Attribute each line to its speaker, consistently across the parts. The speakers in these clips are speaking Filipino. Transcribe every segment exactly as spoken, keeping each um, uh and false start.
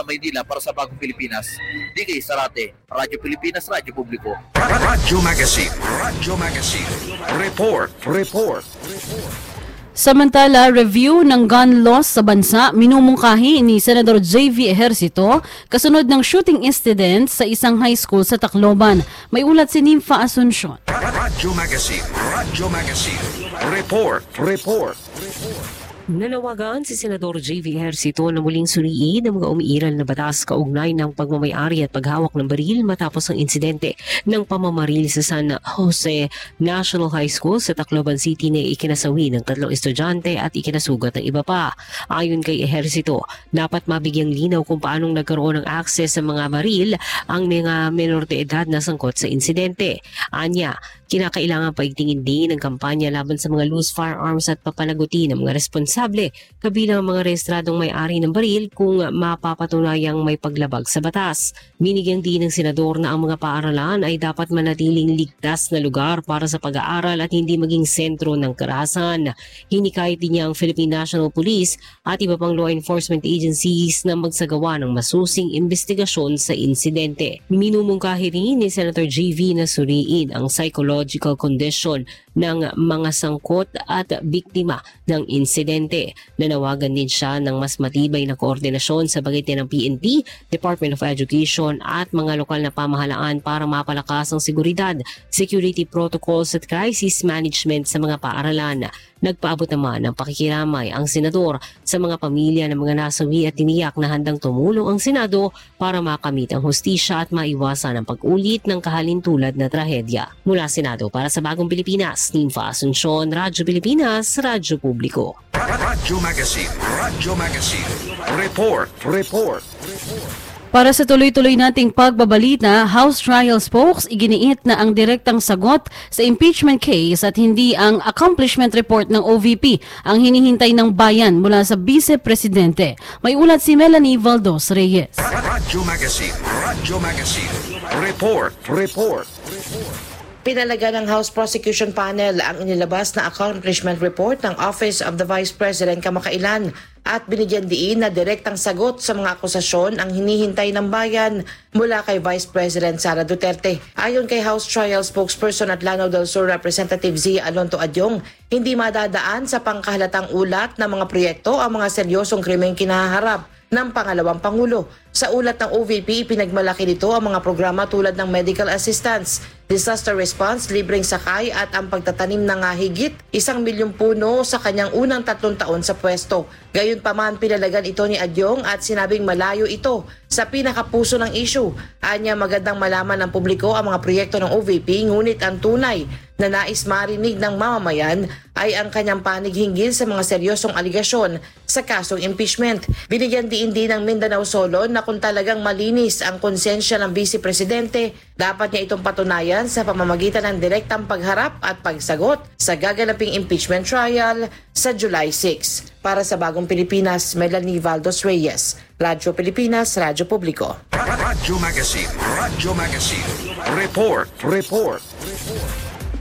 Speaker 1: Maynila para sa Bagong Pilipinas. D K Sarate, Radyo Pilipinas, Radyo Publiko.
Speaker 2: Radyo Magazine, Radyo Magazine. Report, report, report.
Speaker 3: Samantala, review ng gun laws sa bansa minumungkahi ni Senador J V Ejercito kasunod ng shooting incident sa isang high school sa Tacloban. May ulat si Nympha Asuncion.
Speaker 2: Radyo Magazine, Radyo Magazine. Report, report, report.
Speaker 4: Nanawagan si Senador J V Ejercito na muling suriin ang mga umiiral na batas kaugnay ng pagmamayari at paghawak ng baril matapos ang insidente ng pamamaril sa San Jose National High School sa Tacloban City na ikinasawi ng tatlong estudyante at ikinasugat ng iba pa. Ayon kay Ejercito, dapat mabigyang linaw kung paanong nagkaroon ng access sa mga baril ang mga menor de edad na sangkot sa insidente. Anya, kinakailangan paigtingin din ang kampanya laban sa mga loose firearms at papanagutin ng mga responsable kabilang ang mga rehistradong may-ari ng baril kung mapapatunayang may paglabag sa batas. Binigyan din ng senador na ang mga paaralan ay dapat manatiling ligtas na lugar para sa pag-aaral at hindi maging sentro ng karahasan. Hinikayat din niya ang Philippine National Police at iba pang law enforcement agencies na magsagawa ng masusing investigasyon sa insidente. Minumungkahi rin ni Senator J V na suriin ang psychological condition ng mga sangkot at biktima ng insidente. Nanawagan din siya ng mas matibay na koordinasyon sa pagitan ng P N P, Department of Education at mga lokal na pamahalaan para mapalakas ang seguridad, security protocols at crisis management sa mga paaralan. Nagpaabot naman ng pakikiramay ang senador sa mga pamilya ng mga nasawi at tiniyak na handang tumulong ang Senado para makamit ang hustisya at maiwasan ang pag-ulit ng kahalintulad na trahedya. Mula Senado para sa Bagong Pilipinas, Nympha Asuncion, Radyo Pilipinas, Radyo Publiko.
Speaker 2: Radyo Magazine, Radyo Magazine. Report, report, report.
Speaker 3: Para sa tuloy-tuloy nating pagbabalita, House Trial Spokes iginiit na ang direktang sagot sa impeachment case at hindi ang accomplishment report ng O V P ang hinihintay ng bayan mula sa Vice Presidente. May ulat si Melanie Valdos Reyes.
Speaker 2: Radyo Magazine, Radyo Magazine. Report, report, report.
Speaker 5: Pinalaga ng House Prosecution Panel ang inilabas na accomplishment report ng Office of the Vice President kamakailan at binigyan diin na direktang sagot sa mga akusasyon ang hinihintay ng bayan mula kay Vice President Sara Duterte. Ayon kay House Trial Spokesperson at Lanao del Sur Representative Zia Alonto Adyong, hindi madadaan sa pangkahalatang ulat ng mga proyekto ang mga seryosong krimeng kinaharap ng pangalawang Pangulo. Sa ulat ng O V P, pinagmalaki nito ang mga programa tulad ng medical assistance, disaster response, libreng sakay at ang pagtatanim ng higit isang milyong puno sa kanyang unang tatlong taon sa pwesto. Gayunpaman, pinalagan ito ni Adyong at sinabing malayo ito sa pinakapuso ng issue. Anya, magandang malaman ng publiko ang mga proyekto ng O V P, ngunit ang tunay na nais marinig ng mamamayan ay ang kanyang panig hinggil sa mga seryosong aligasyon sa kasong impeachment. Binigyan diin din ng Mindanao Solon na kung talagang malinis ang konsensya ng Vice Presidente, dapat niya itong patunayan sa pamamagitan ng direktang pagharap at pagsagot sa gaganaping impeachment trial sa July sixth. Para sa Bagong Pilipinas, Melanie Valdos Reyes, Radyo Pilipinas, Radyo Publiko.
Speaker 2: Radyo Magazine, Radyo Magazine. Report, report, report.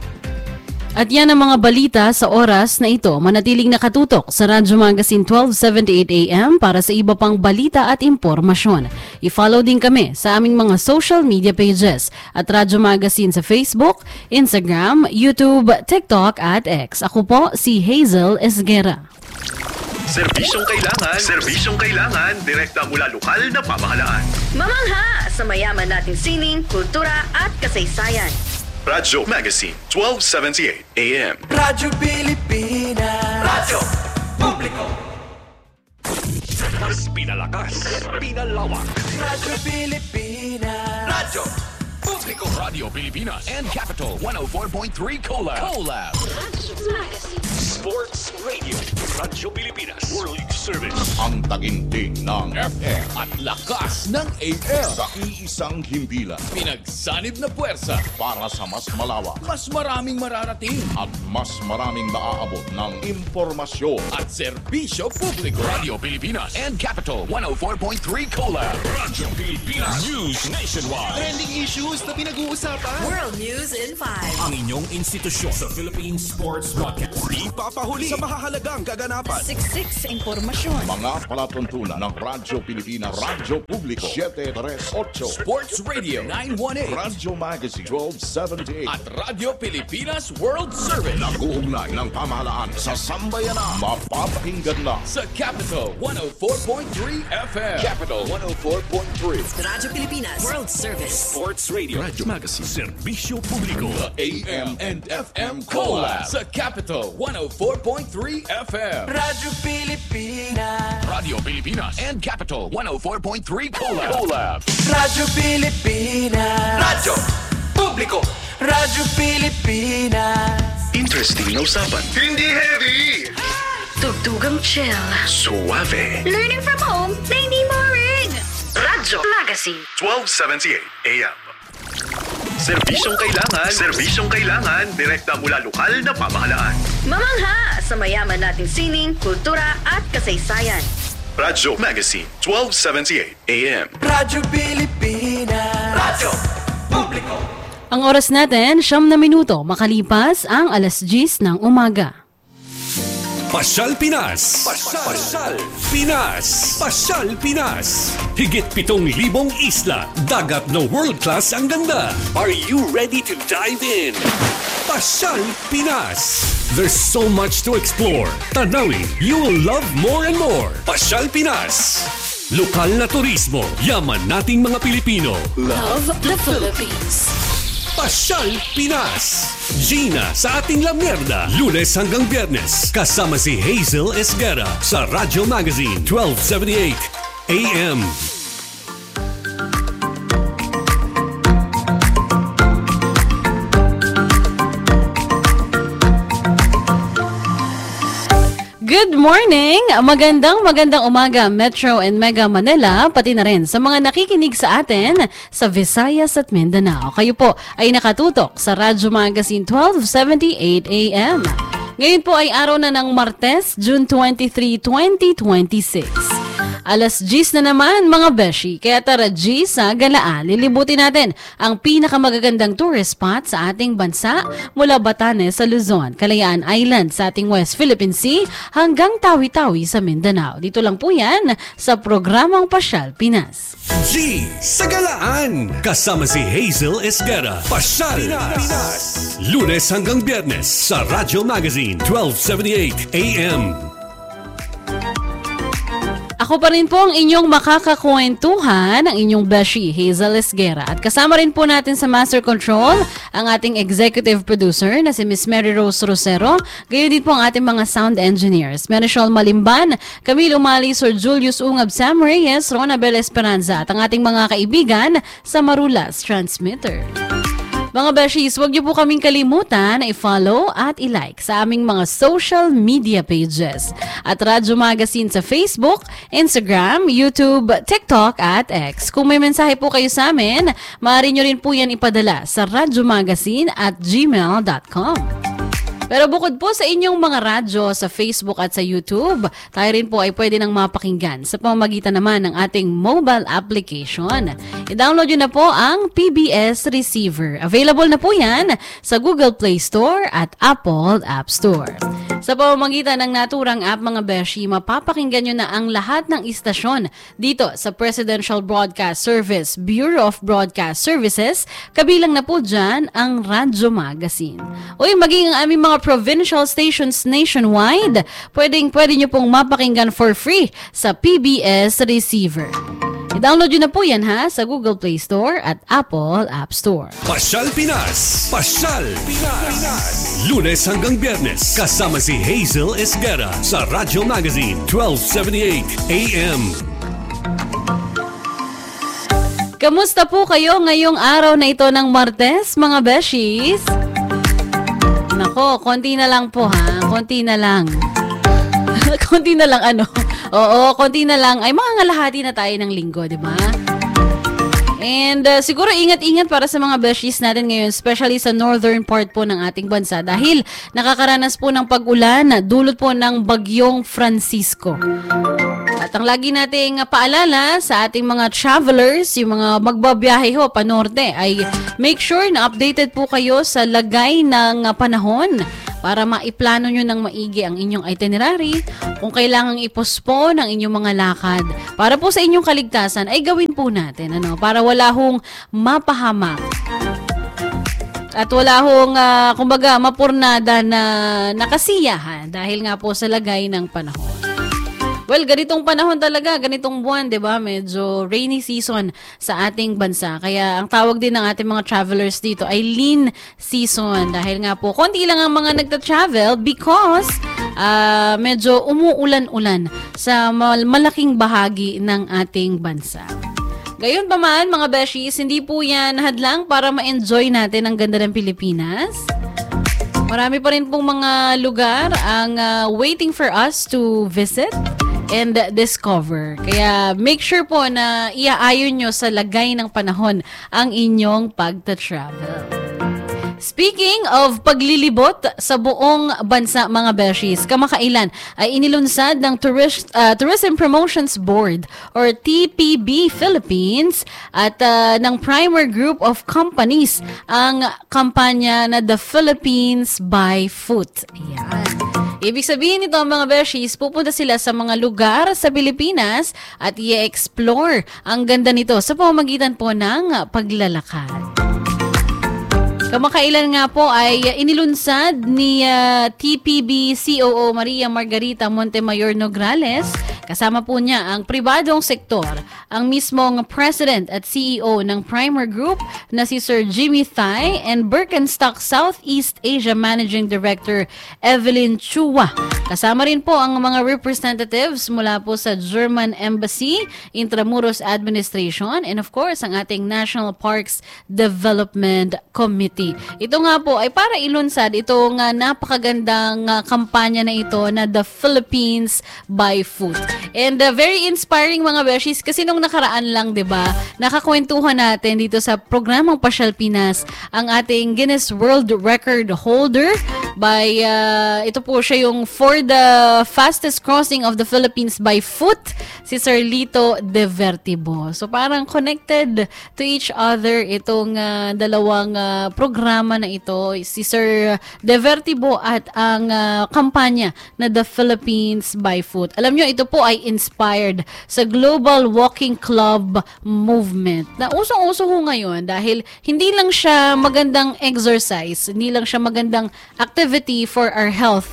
Speaker 3: At yan ang mga balita sa oras na ito. Manatiling nakatutok sa Radyo Magazine twelve seventy-eight A M para sa iba pang balita at impormasyon. I-follow din kami sa aming mga social media pages at Radyo Magazine sa Facebook, Instagram, YouTube, TikTok at X. Ako po si Hazel Esguera.
Speaker 2: Serbisyong kailangan, serbisyong kailangan, direkta mula lokal na pamahalaan.
Speaker 6: Mamangha sa mayaman nating sining, kultura at kasaysayan.
Speaker 2: Radyo Magazine twelve seventy-eight A M.
Speaker 7: Radyo Pilipinas.
Speaker 2: Radyo Publiko. Mas pinalakas, pinalawak.
Speaker 7: Radyo Pilipinas.
Speaker 2: Radyo Publiko. Radio Pilipinas and Capital one oh four point three Collab. Collab. Sports Radio. Radyo Pilipinas. World Service. Ang taginting ng F M at lakas ng A M. Sa iisang himpilan. Pinagsanib na puwersa para sa mas malawak. Mas maraming mararating. At mas maraming maaabot ng impormasyon at serbisyo publiko. Radio Pilipinas and Capital one oh four point three Collab. Radyo Pilipinas. News nationwide. Trending issues that
Speaker 8: pinag-uusapan.
Speaker 6: World News in five.
Speaker 9: Ang inyong institusyon sa Philippine Sports Broadcast.
Speaker 8: Ipapahuli sa mahahalagang kaganapan.
Speaker 6: Siksik impormasyon.
Speaker 2: Mga palatuntunan ng Radyo Pilipinas, Radyo Publiko, seven three eight,
Speaker 9: Sports Radio nine one eight.
Speaker 2: Radyo Magazine twelve seventy-eight.
Speaker 9: At Radyo Pilipinas World Service.
Speaker 2: Nag-uugnay ng pamahalaan sa sambayanan. Mapapakinggan na
Speaker 9: Sa Capital one oh four point three F M. Capital one oh four point three.
Speaker 6: Radyo Pilipinas World Service.
Speaker 9: Sports Radio. Radyo Magazine. Serbisyo Publiko. The A M and F M Collab. Sa Capital one oh four point three F M.
Speaker 7: Radyo Pilipinas.
Speaker 9: Radio Pilipinas and Capital one oh four point three Collab. Collab.
Speaker 7: Radyo Pilipinas.
Speaker 8: Radyo Publiko.
Speaker 7: Radyo Pilipinas.
Speaker 10: Interesting na usapan.
Speaker 8: Hindi heavy.
Speaker 6: Tugtugang chill.
Speaker 10: Suave.
Speaker 6: Learning from home na hindi boring. Radyo Magazine.
Speaker 10: twelve seventy-eight A M. Serbisyong kailangan, serbisyong kailangan, direkta mula lokal na pamahalaan.
Speaker 6: Mamangha sa mayaman nating sining, kultura at kasaysayan.
Speaker 10: Radyo Magazine twelve seventy-eight A M.
Speaker 7: Radyo Pilipinas. Radyo Publiko.
Speaker 3: Ang oras natin, siyam na minuto makalipas ang alas diyes ng umaga.
Speaker 11: Pasyal Pinas. Pasyal, Pasyal Pinas. Pasyal Pinas. Higit pitong libong isla, dagat na world-class ang ganda. Are you ready to dive in? Pasyal Pinas. There's so much to explore. Tanawin, you will love more and more. Pasyal Pinas. Lokal na turismo, yaman nating mga Pilipino.
Speaker 6: Love the Philippines.
Speaker 11: Pasyal Pinas. Gina sa ating La Mierda. Lunes hanggang Biyernes. Kasama si Hazel Esguera sa Radyo Magazine twelve seventy-eight A M.
Speaker 3: Good morning! Magandang magandang umaga Metro and Mega Manila, pati na rin sa mga nakikinig sa atin sa Visayas at Mindanao. Kayo po ay nakatutok sa Radyo Magazine twelve seventy-eight A M. Ngayon po ay araw na ng Martes, June twenty-third, twenty twenty-six. Alas diyes na naman mga beshi, kaya tara G sa galaan. Lilibutin natin ang pinakamagagandang tourist spot sa ating bansa mula Batanes sa Luzon, Kalayaan Island sa ating West Philippine Sea hanggang Tawi-Tawi sa Mindanao. Dito lang po yan sa programang Pasyal Pinas.
Speaker 11: G sa galaan. Kasama si Hazel Esguera. Pasyal Pinas. Pinas. Lunes hanggang Biyernes sa Radyo Magazine twelve seventy-eight A M.
Speaker 3: Ako pa rin po ang inyong makakakwentuhan, ang inyong beshi, Hazel Esguera. At kasama rin po natin sa Master Control ang ating executive producer na si Miss Mary Rose Rosero. Gayon din po ang ating mga sound engineers, Menishol Malimban, Camille Umali, Sir Julius Ungab, Sam Reyes, Rona Bel Esperanza at ang ating mga kaibigan sa Marulas Transmitter. Mga beshies, huwag niyo po kaming kalimutan na i-follow at i-like sa aming mga social media pages at Radyo Magazine sa Facebook, Instagram, YouTube, TikTok at X. Kung may mensahe po kayo sa amin, maaari nyo rin po yan ipadala sa radyomagazine at gmail dot com. Pero bukod po sa inyong mga radyo sa Facebook at sa YouTube, tayo rin po ay pwede nang mapakinggan sa pamamagitan naman ng ating mobile application. I-download nyo na po ang P B S Receiver. Available na po yan sa Google Play Store at Apple App Store. Sa pamamagitan ng naturang app mga beshi, mapapakinggan nyo na ang lahat ng istasyon dito sa Presidential Broadcast Service, Bureau of Broadcast Services, kabilang na po dyan ang Radyo Magazine. Uy, maging ang aming mga provincial stations nationwide, pwedeng pwede nyo pong mapakinggan for free sa P B S Receiver. I-download nyo na po yan ha sa Google Play Store at Apple App Store.
Speaker 11: Pasyal Pinas! Pasyal Pinas! Lunes hanggang Biyernes, kasama si Hazel Esguera sa Radyo Magazine twelve seventy-eight A M.
Speaker 3: Kamusta po kayo ngayong araw na ito ng Martes, mga beshies? Nako, konti na lang po ha, konti na lang. Konti na lang ano? Oo, konti na lang. Ay, mangangalahati na tayo ng linggo, di ba? And uh, siguro ingat-ingat para sa mga beshies natin ngayon, especially sa northern part po ng ating bansa dahil nakakaranas po ng pag-ulan, dulot po ng bagyong Francisco. At At ang lagi nating paalala sa ating mga travelers, yung mga magbabiyahe ho panorte, ay make sure na updated po kayo sa lagay ng panahon para maiplano nyo ng maigi ang inyong itinerary. Kung kailangang i-postpone ang inyong mga lakad para po sa inyong kaligtasan, ay gawin po natin, ano, para wala hong mapahamak. At wala hong, uh, kumbaga, mapurnada na nakasiyahan dahil nga po sa lagay ng panahon. Well, ganitong panahon talaga, ganitong buwan, 'di ba? Medyo rainy season sa ating bansa. Kaya ang tawag din ng ating mga travelers dito ay lean season dahil nga po konti lang ang mga nagta-travel because uh, medyo umuulan-ulan sa mal- malaking bahagi ng ating bansa. Gayon pa man, mga beshies, hindi po yan hadlang para ma-enjoy natin ang ganda ng Pilipinas. Marami pa rin pong mga lugar ang uh, waiting for us to visit and discover. Kaya make sure po na iaayon nyo sa lagay ng panahon ang inyong pagta-travel. Speaking of paglilibot sa buong bansa, mga beshies, kamakailan ay inilunsad ng Tourist, uh, Tourism Promotions Board or T P B Philippines at uh, ng Primer Group of Companies ang kampanya na The Philippines by Foot. Ayan. Ibig sabihin nito, mga beshies, pupunta sila sa mga lugar sa Pilipinas at i-explore ang ganda nito sa pamamagitan po ng paglalakad. Kamakailan nga po ay inilunsad ni uh, T P B C O O Maria Margarita Montemayor Nograles. Kasama po niya ang pribadong sektor, ang mismong President at C E O ng Primer Group na si Sir Jimmy Thai and Birkenstock Southeast Asia Managing Director Evelyn Chua. Kasama rin po ang mga representatives mula po sa German Embassy, Intramuros Administration, and of course ang ating National Parks Development Committee. Ito nga po ay para ilunsad itong uh, napakagandang uh, kampanya na ito na The Philippines by Foot. And uh, very inspiring, mga beshies, kasi nung nakaraan lang, 'di ba? Nakakwentuhan natin dito sa programang Pasyal Pinas ang ating Guinness World Record holder by uh, ito po siya yung for the fastest crossing of the Philippines by foot, si Sir Lito De Vertibo. So parang connected to each other itong uh, dalawang uh, programa na ito, si Sir De Vertibo at ang uh, kampanya na The Philippines by Foot. Alam nyo, ito po ay inspired sa Global Walking Club movement na usong-uso ho ngayon dahil hindi lang siya magandang exercise, hindi lang siya magandang activity for our health.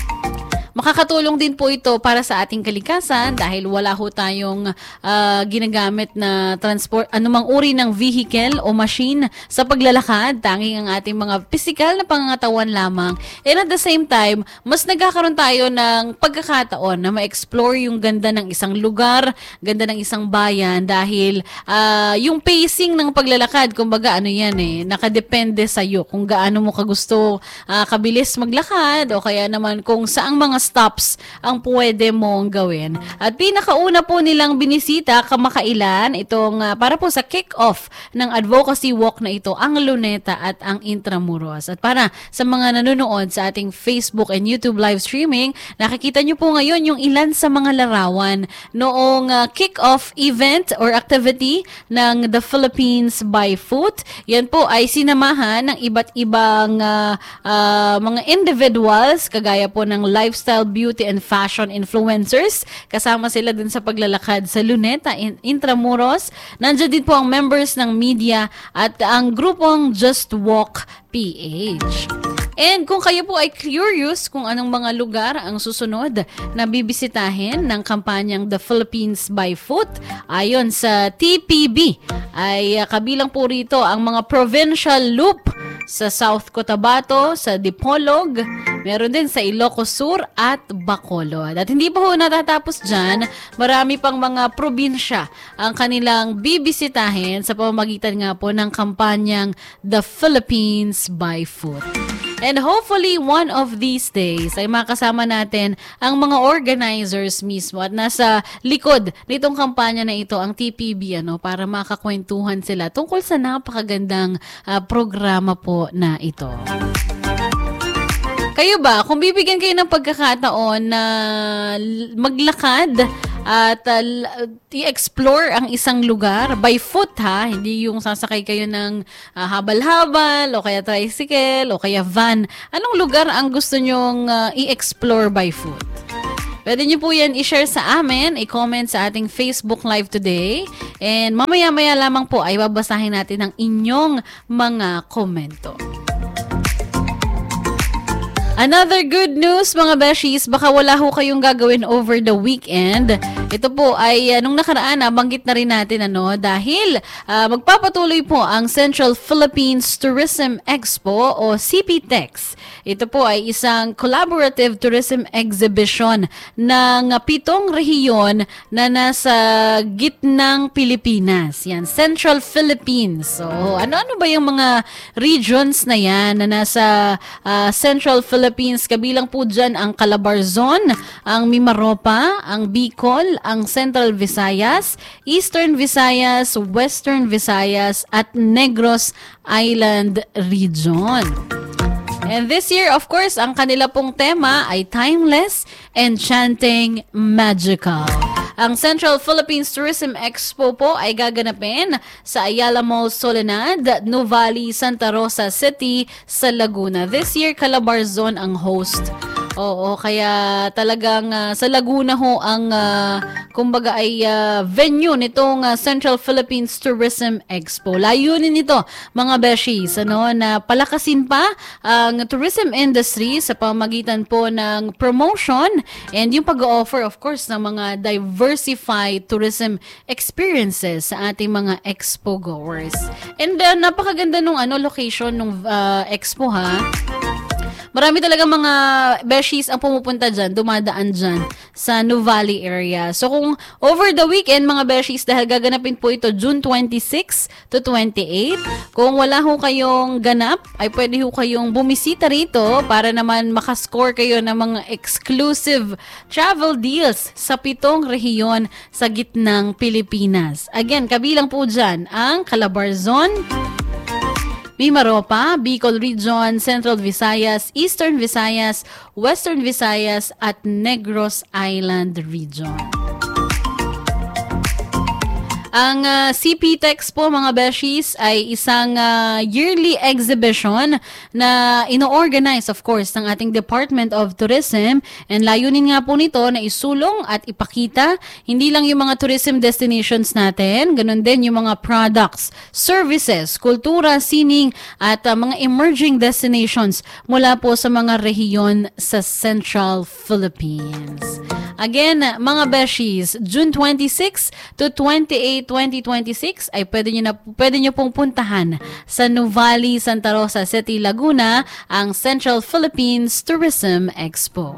Speaker 3: Makakatulong din po ito para sa ating kalikasan dahil wala ho tayong uh, ginagamit na transport, anumang uri ng vehicle o machine sa paglalakad. Tanging ang ating mga physical na pangangatawan lamang. And at the same time, mas nagkakaroon tayo ng pagkakataon na ma-explore yung ganda ng isang lugar, ganda ng isang bayan dahil uh, yung pacing ng paglalakad, kumbaga ano yan eh, nakadepende sa'yo kung gaano mo kagusto uh, kabilis maglakad o kaya naman kung saang mga stops ang pwede mong gawin. At pinakauna po nilang binisita kamakailan itong uh, para po sa kick-off ng advocacy walk na ito, ang Luneta at ang Intramuros. At para sa mga nanonood sa ating Facebook and YouTube live streaming, nakikita nyo po ngayon yung ilan sa mga larawan noong uh, kick-off event or activity ng The Philippines by Foot. Yan po ay sinamahan ng iba't ibang uh, uh, mga individuals kagaya po ng lifestyle, beauty and fashion influencers. Kasama sila dun sa paglalakad sa Luneta, Intramuros. Nandiyan din po ang members ng media at ang grupong Just Walk P H. And kung kayo po ay curious kung anong mga lugar ang susunod na bibisitahin ng kampanyang The Philippines by Foot, ayon sa T P B, ay kabilang po rito ang mga provincial loop sa South Cotabato, sa Dipolog, meron din sa Ilocos Sur at Bacolod. At hindi pa po natatapos dyan, marami pang mga probinsya ang kanilang bibisitahin sa pamamagitan nga po ng kampanyang The Philippines by Foot. And hopefully, one of these days ay makasama natin ang mga organizers mismo at nasa likod nitong kampanya na ito, ang T P B, ano, para makakwentuhan sila tungkol sa napakagandang uh, programa po na ito. Kayo ba, kung bibigyan kayo ng pagkakataon na maglakad at uh, i-explore ang isang lugar by foot ha, hindi yung sasakay kayo ng uh, habal-habal o kaya tricycle o kaya van. Anong lugar ang gusto nyong uh, i-explore by foot? Pwede nyo po yan i-share sa amin, i-comment sa ating Facebook Live today. And mamaya-maya lamang po ay babasahin natin ang inyong mga komento. Another good news mga beshies, baka wala ho kayong gagawin over the weekend. Ito po ay uh, nung nakaraan nabanggit na rin natin ano dahil uh, magpapatuloy po ang Central Philippines Tourism Expo o C P T E X. Ito po ay isang collaborative tourism exhibition ng pitong rehiyon na nasa gitnang Pilipinas. Yan, Central Philippines. So, ano-ano ba yung mga regions na yan na nasa uh, Central Philippines? Kabilang po dyan ang Calabarzon, ang Mimaropa, ang Bicol, ang Central Visayas, Eastern Visayas, Western Visayas, at Negros Island Region. And this year, of course, ang kanila pong tema ay Timeless, Enchanting, Magical. Ang Central Philippines Tourism Expo po ay gaganapin sa Ayala Mall, Soledad, Nuvali, Santa Rosa City sa Laguna. This year, Calabarzon ang host. Oo, kaya talagang uh, sa Laguna ho ang uh, kumbaga ay uh, venue nitong uh, Central Philippines Tourism Expo. Layunin nito mga beshies ano, na palakasin pa ang tourism industry sa pamamagitan po ng promotion and yung pag-offer of course ng mga diversified tourism experiences sa ating mga expo goers. And uh, napakaganda nung ano location nung uh, expo ha. Marami talaga mga beshies ang pumupunta dyan, dumadaan dyan sa Nuvali area. So kung over the weekend mga beshies, dahil gaganapin po ito June twenty-six to twenty-eight, kung wala ho kayong ganap, ay pwede ho kayong bumisita rito para naman makascore kayo ng mga exclusive travel deals sa pitong rehiyon sa gitnang Pilipinas. Again, kabilang po dyan ang Calabarzon, Mimaropa, Bicol Region, Central Visayas, Eastern Visayas, Western Visayas, at Negros Island Region. Ang uh, C P T E X po mga beshies ay isang uh, yearly exhibition na ino-organize of course ng ating Department of Tourism, and layunin nga po nito na isulong at ipakita hindi lang yung mga tourism destinations natin, ganun din yung mga products, services, kultura, sining at uh, mga emerging destinations mula po sa mga rehiyon sa Central Philippines. Again, mga beshies, June twenty-six to twenty-eight, twenty twenty-six ay pwede nyo, na, pwede nyo pong puntahan sa Nuvali, Santa Rosa City, Laguna, ang Central Philippines Tourism Expo.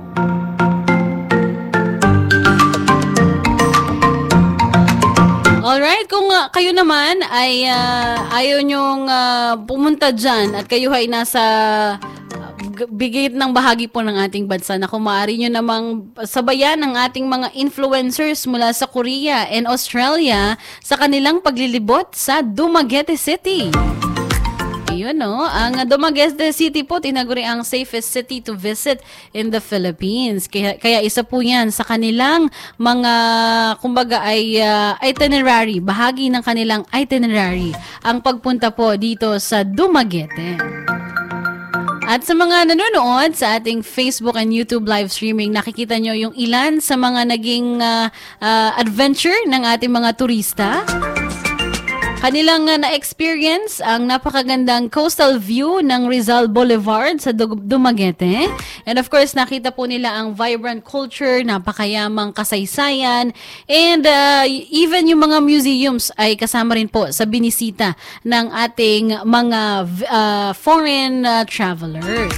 Speaker 3: Alright, kung uh, kayo naman ay uh, ayaw nyong uh, pumunta dyan at kayo ay nasa bigit ng bahagi po ng ating bansa na kung maaari nyo namang sabayan ng ating mga influencers mula sa Korea and Australia sa kanilang paglilibot sa Dumaguete City. Ayun no, ang Dumaguete City po tinaguri ang safest city to visit in the Philippines. Kaya, kaya isa po yan sa kanilang mga kumbaga ay uh, itinerary, bahagi ng kanilang itinerary ang pagpunta po dito sa Dumaguete. At sa mga nanonood sa ating Facebook and YouTube live streaming, nakikita nyo yung ilan sa mga naging uh, uh, adventure ng ating mga turista. Kanilang uh, na-experience ang napakagandang coastal view ng Rizal Boulevard sa Dumaguete. And of course, nakita po nila ang vibrant culture, napakayamang kasaysayan, and uh, even yung mga museums ay kasama rin po sa binisita ng ating mga uh, foreign uh, travelers.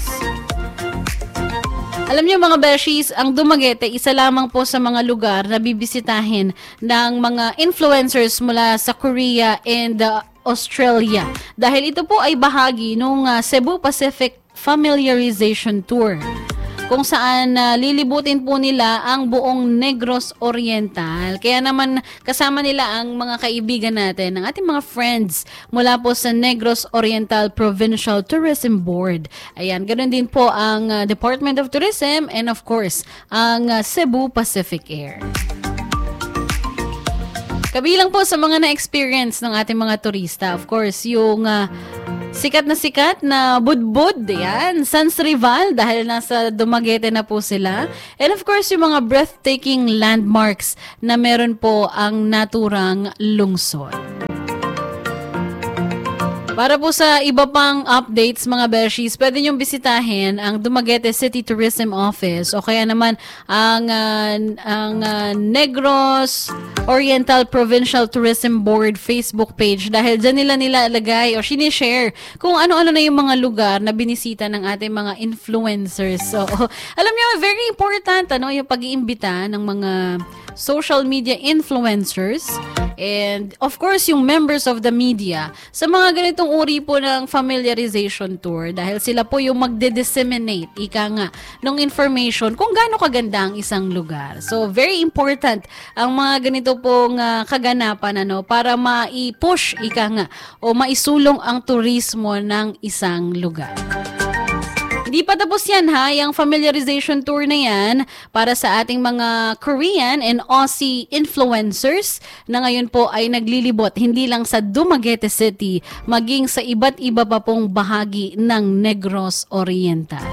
Speaker 3: Alam niyo mga beshies, ang Dumaguete, isa lamang po sa mga lugar na bibisitahin ng mga influencers mula sa Korea and uh, Australia. Dahil ito po ay bahagi ng uh, Cebu Pacific Familiarization Tour, kung saan uh, lilibutin po nila ang buong Negros Oriental. Kaya naman kasama nila ang mga kaibigan natin, ang ating mga friends mula po sa Negros Oriental Provincial Tourism Board. Ayan, ganoon din po ang uh, Department of Tourism and of course, ang uh, Cebu Pacific Air. Kabilang po sa mga na-experience ng ating mga turista, of course, yung uh, sikat na sikat na budbud, yan, Sans Rival, dahil nasa Dumaguete na po sila. And of course, yung mga breathtaking landmarks na meron po ang naturang lungsod. Para po sa iba pang updates mga Bershis, pwede niyong bisitahin ang Dumaguete City Tourism Office o kaya naman ang, uh, ang uh, Negros Oriental Provincial Tourism Board Facebook page dahil dyan nila nilalagay o sinishare kung ano-ano na yung mga lugar na binisita ng ating mga influencers. So, alam niyo, very important ano, yung pag-iimbita ng mga social media influencers and of course yung members of the media sa mga ganitong uri po ng familiarization tour dahil sila po yung magde-disseminate ika nga ng information kung gaano kaganda ang isang lugar. So very important ang mga ganito pong uh, kaganapan ano para mai-push ika nga o maisulong ang turismo ng isang lugar. Hindi pa tapos yan ha, yung familiarization tour na yan para sa ating mga Korean and Aussie influencers na ngayon po ay naglilibot hindi lang sa Dumaguete City, maging sa iba't iba pa pong bahagi ng Negros Oriental.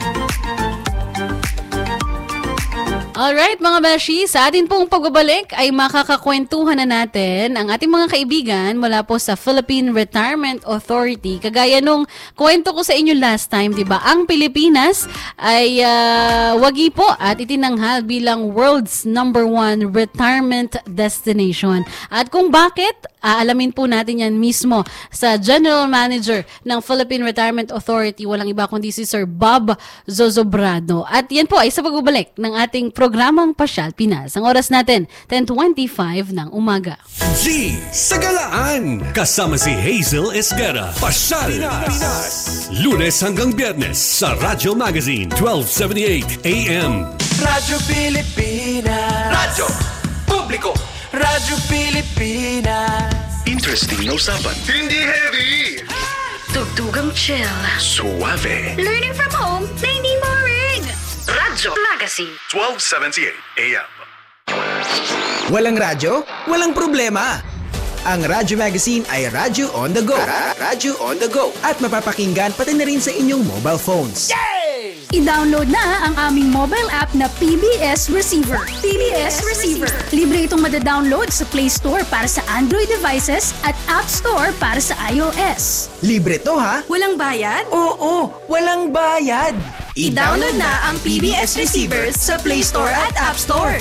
Speaker 3: Alright mga Beshi, sa atin pong pagbabalik ay makakakwentuhan na natin ang ating mga kaibigan mula po sa Philippine Retirement Authority. Kagaya nung kwento ko sa inyo last time, di ba? Ang Pilipinas ay uh, wagi po at itinanghal bilang world's number one retirement destination. At kung bakit, aalamin po natin yan mismo sa General Manager ng Philippine Retirement Authority, walang iba kundi si Sir Bob Zozobrado. At yan po ay sa pagbabalik ng ating programang Pasyal Pinas. Ang oras natin, ten twenty-five ng umaga.
Speaker 11: G sa Galaan, kasama si Hazel Esguera. Pasyal Pinas. Lunes hanggang Biyernes sa Radyo Magazine, twelve seventy-eight A M.
Speaker 7: Radyo Pilipinas.
Speaker 8: Radyo Publiko.
Speaker 7: Radyo Pilipinas.
Speaker 10: Interesting na usapan.
Speaker 8: Hindi heavy.
Speaker 6: Tugtugang chill.
Speaker 10: Suave.
Speaker 6: Learning from home na hindi boring. Radyo Magazine.
Speaker 10: twelve seventy-eight A M.
Speaker 12: Walang radyo? Walang problema. Ang Radyo Magazine ay radyo on the go. Ra- radyo on the go. At mapapakinggan pati na rin sa inyong mobile phones.
Speaker 13: Yay! I-download na ang aming mobile app na P B S Receiver. P B S Receiver. Libre itong madadownload sa Play Store para sa Android devices at App Store para sa iOS.
Speaker 12: Libre to ha?
Speaker 13: Walang bayad?
Speaker 12: Oo, walang bayad.
Speaker 13: I-download na ang P B S Receiver sa Play Store at App Store.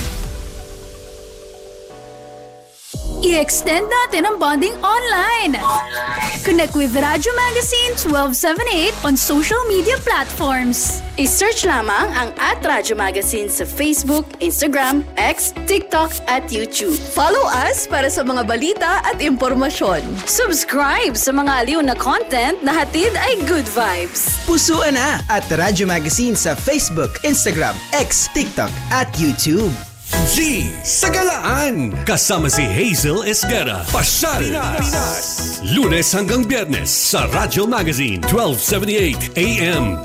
Speaker 13: I-extend natin ang bonding online. Connect with Radyo Magazine twelve seventy-eight on social media platforms. I-search lamang ang at Radyo Magazine sa Facebook, Instagram, X, TikTok at YouTube. Follow us para sa mga balita at impormasyon. Subscribe sa mga aliw na content na hatid ay good vibes.
Speaker 12: Pusuan na at Radyo Magazine sa Facebook, Instagram, X, TikTok at YouTube.
Speaker 11: G sa Galaan, kasama si Hazel Esguera. Pasyal Pinas. Lunes hanggang Biyernes sa Radyo Magazine, twelve seventy-eight A M.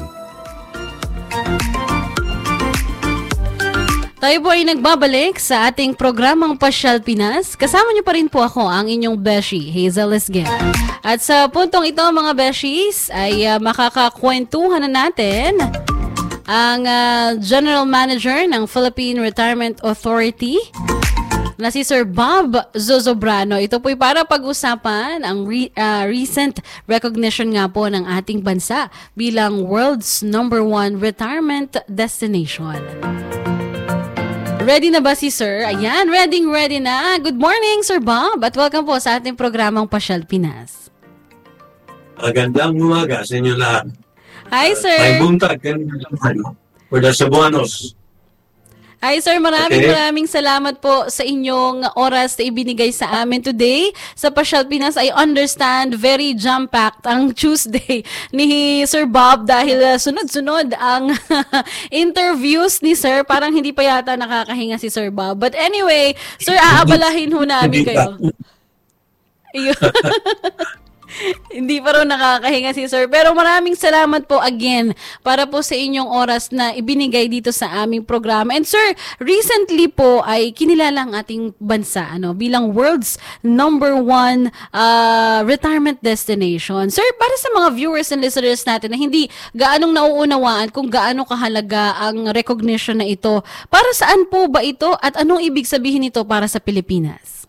Speaker 3: Tayo po ay nagbabalik sa ating programang Pasyal Pinas. Kasama niyo pa rin po ako, ang inyong Beshi, Hazel Esguera. At sa puntong ito mga Beshis ay uh, makakakwentuhan na natin ang uh, General Manager ng Philippine Retirement Authority na si Sir Bob Zozobrano. Ito po'y para pag-usapan ang re- uh, recent recognition nga po ng ating bansa bilang world's number one retirement destination. Ready na ba si Sir? Ayan, ready, ready na. Good morning, Sir Bob, at welcome po sa ating programang Pasyal Pinas.
Speaker 14: Magandang umaga sa inyo lahat.
Speaker 3: Hi, Sir.
Speaker 14: May buntag for the Cebuanos.
Speaker 3: Hi, Sir. Maraming
Speaker 14: Okay.
Speaker 3: maraming salamat po sa inyong oras na ibinigay sa amin today. Sa Pasyal Pinas, I understand very jam-packed ang Tuesday ni Sir Bob dahil uh, sunod-sunod ang interviews ni Sir. Parang hindi pa yata nakakahinga si Sir Bob. But anyway, Sir, aabalahin ho namin kayo. Ayun. Hindi pa rin nakakahinga si Sir. Pero maraming salamat po again para po sa inyong oras na ibinigay dito sa aming programa. And Sir, recently po ay kinilala ang ating bansa ano, bilang world's number one uh, retirement destination. Sir, para sa mga viewers and listeners natin na hindi gaanong nauunawaan kung gaano kahalaga ang recognition na ito, para saan po ba ito at anong ibig sabihin nito para sa Pilipinas?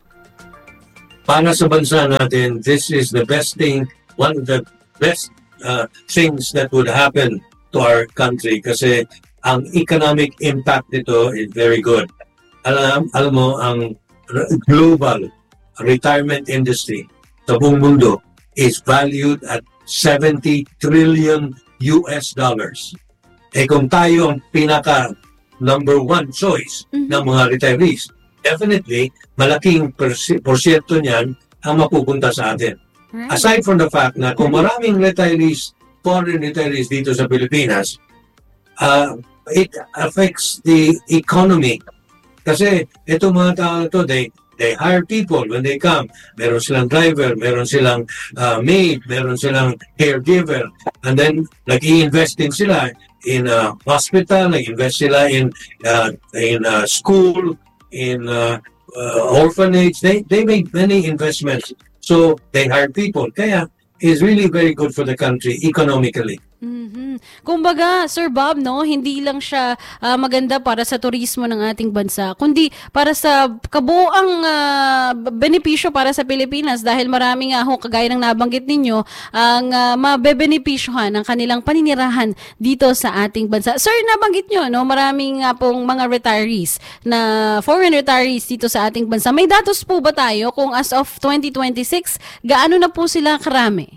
Speaker 14: Para sa bansa natin, this is the best thing, one of the best uh, things that would happen to our country kasi ang economic impact nito is very good. Alam, alam mo, ang global retirement industry sa buong mundo is valued at seventy trillion U S dollars. Eh kung tayo ang pinaka number one choice mm-hmm. ng mga retirees, definitely, malaking porsyento niyan ang mapupunta sa atin. Right. Aside from the fact na kung maraming retirees, foreign retirees dito sa Pilipinas, uh, it affects the economy. Kasi itong mga tao na to, they, they hire people when they come. Meron silang driver, meron silang uh, maid, meron silang caregiver. And then, nag-i-invest din sila in a hospital, nag-invest sila in, uh, in a school, in uh, uh, orphanage. They they make many investments, so they hire people. Kaya is really very good for the country economically.
Speaker 3: Mm-hmm. Kumbaga, Sir Bob, no, hindi lang siya uh, maganda para sa turismo ng ating bansa, kundi para sa kabuoang uh, benepisyo para sa Pilipinas dahil marami nga ho, kagaya ng nabanggit ninyo, ang uh, mabebenepisyohan ng kanilang paninirahan dito sa ating bansa. Sir, nabanggit nyo, no, maraming nga uh, pong mga retirees na foreign retirees dito sa ating bansa. May datos po ba tayo kung as of twenty twenty-six, gaano na po sila karami?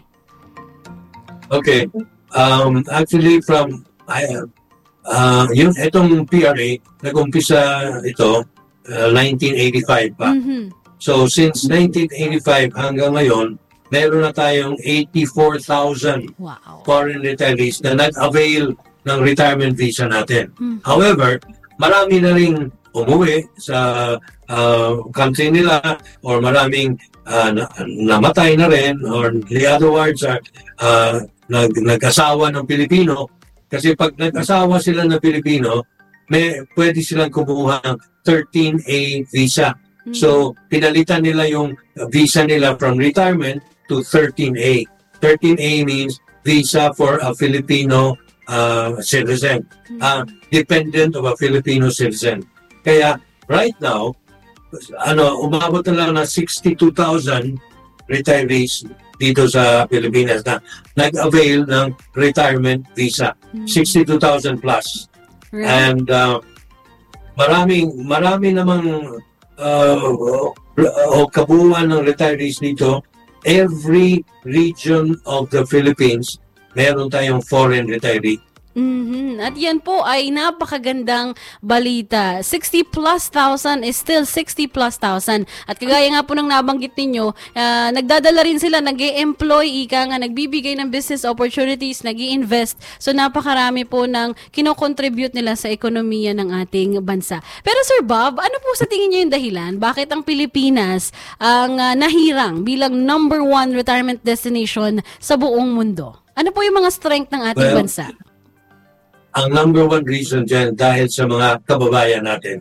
Speaker 14: Okay. Um, actually, from uh, uh, yung itong P R A, nag-umpisa ito uh, nineteen eighty-five pa. Mm-hmm. So, since nineteen eighty-five hanggang ngayon, meron na tayong eighty-four thousand wow. foreign retirees na nag-avail ng retirement visa natin. Mm-hmm. However, marami na rin umuwi sa uh, country nila or maraming uh, na, namatay na rin or the other words are uh, nag nag-asawa ng Pilipino kasi pag nag-asawa sila ng Pilipino may pwede silang kumuha ng thirteen A visa. Mm-hmm. So pinalitan nila yung visa nila from retirement to thirteen A. thirteen A means visa for a Filipino uh, citizen, mm-hmm. uh, dependent of a Filipino citizen. Kaya right now ano umabot na lang na sixty-two thousand retirees dito sa Pilipinas na nag-avail ng retirement visa. Mm-hmm. sixty-two thousand plus. Right. And uh, maraming, marami namang uh, o kabuuan ng retirees dito. Every region of the Philippines, meron tayong foreign retiree.
Speaker 3: Mm-hmm. At yan po ay napakagandang balita. sixty plus thousand is still sixty plus thousand. At kagaya nga po ng nabanggit ninyo, uh, nagdadala rin sila, nag-e-employ, ika nga, nagbibigay ng business opportunities, nag-i-invest. So napakarami po ng kinocontribute nila sa ekonomiya ng ating bansa. Pero Sir Bob, ano po sa tingin niyo yung dahilan? Bakit ang Pilipinas ang uh, nahirang bilang number one retirement destination sa buong mundo? Ano po yung mga strength ng ating well, bansa?
Speaker 14: Ang number one reason dyan dahil sa mga kababayan natin.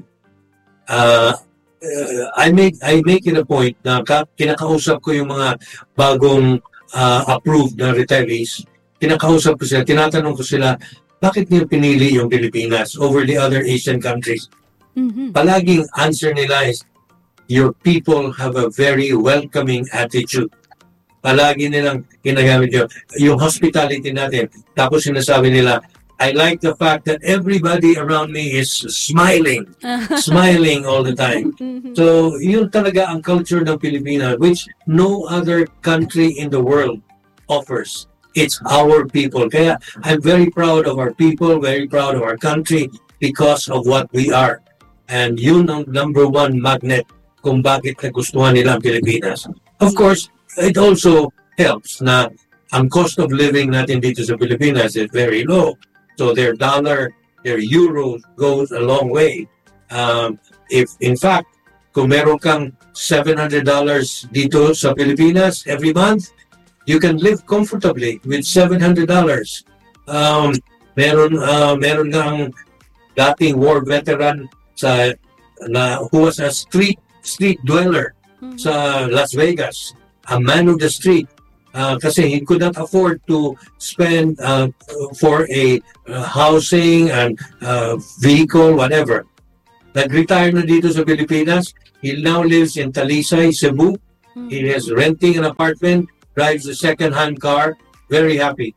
Speaker 14: Uh, uh, I make I make it a point na ka, kinakausap ko yung mga bagong uh, approved na retirees. Kinakausap ko sila, tinatanong ko sila, bakit niyo pinili yung Pilipinas over the other Asian countries? Mm-hmm. Palaging answer nila is, your people have a very welcoming attitude. Palagi nilang ginagamit yun. Yung hospitality natin. Tapos sinasabi nila, I like the fact that everybody around me is smiling, smiling all the time. So, yun talaga ang culture ng Pilipinas, which no other country in the world offers. It's our people. Kaya I'm very proud of our people, very proud of our country because of what we are. And yun ang number one magnet kung bakit nagustuhan nila ang Pilipinas. Of course, it also helps na ang cost of living natin dito sa Pilipinas is very low. So their dollar, their euro goes a long way. Um, if in fact, kung meron kang seven hundred dollars dito sa Pilipinas every month, you can live comfortably with seven hundred dollars. Um, meron, uh, meron kang dating war veteran sa, na, who was a street, street dweller mm-hmm. sa Las Vegas, a man of the street. Uh, kasi he could not afford to spend uh, for a uh, housing and uh, vehicle, whatever. Nag-retire na dito sa Pilipinas. He now lives in Talisay, Cebu. Mm-hmm. He is renting an apartment, drives a second-hand car. Very happy.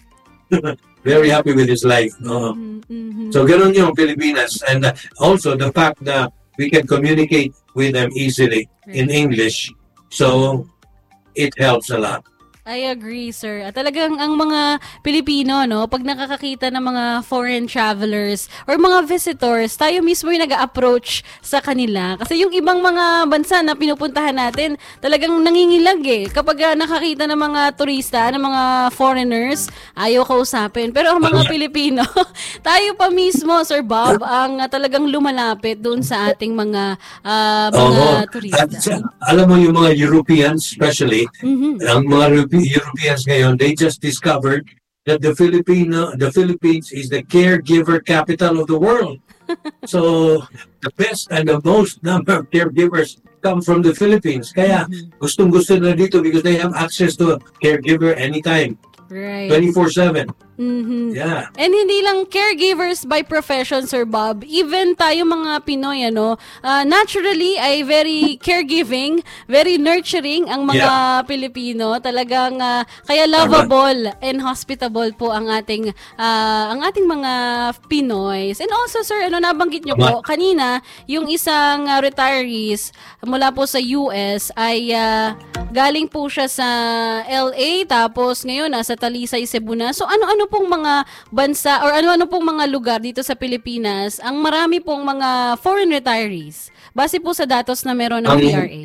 Speaker 14: Very happy with his life. Uh, mm-hmm. So, ganun yung Pilipinas. And uh, also, the fact that we can communicate with them easily in English. So, it helps a lot.
Speaker 3: I agree, sir. At talagang ang mga Pilipino, no, pag nakakakita ng mga foreign travelers or mga visitors, tayo mismo yung nag-approach sa kanila. Kasi yung ibang mga bansa na pinupuntahan natin, talagang nangingilag eh. Kapag uh, nakakita ng mga turista, ng mga foreigners, ayaw kausapin. Pero ang mga Pilipino, tayo pa mismo, Sir Bob, ang uh, talagang lumalapit doon sa ating mga uh, mga oh, turista. At,
Speaker 14: alam mo yung mga Europeans, especially,
Speaker 3: mm-hmm.
Speaker 14: ang mga Europeans ngayon, they just discovered that the Filipino, the Philippines is the caregiver capital of the world. So, the best and the most number of caregivers come from the Philippines. Kaya, gustong-gusto na dito because they have access to a caregiver anytime.
Speaker 3: Right.
Speaker 14: twenty-four seven.
Speaker 3: Mm-hmm.
Speaker 14: Yeah.
Speaker 3: And hindi lang caregivers by profession, Sir Bob. Even tayo mga Pinoy, ano, uh, naturally ay very caregiving, very nurturing ang mga yeah. Pilipino. Talagang uh, kaya lovable and hospitable po ang ating uh, ang ating mga Pinoys. And also, sir, ano nabanggit niyo po kanina, yung isang uh, retirees mula po sa U S ay uh, galing po siya sa L A tapos ngayon nasa Talisay, Cebu na. So ano-ano pong mga bansa or ano-ano pong mga lugar dito sa Pilipinas ang marami pong mga foreign retirees base po sa datos na meron ng P R A?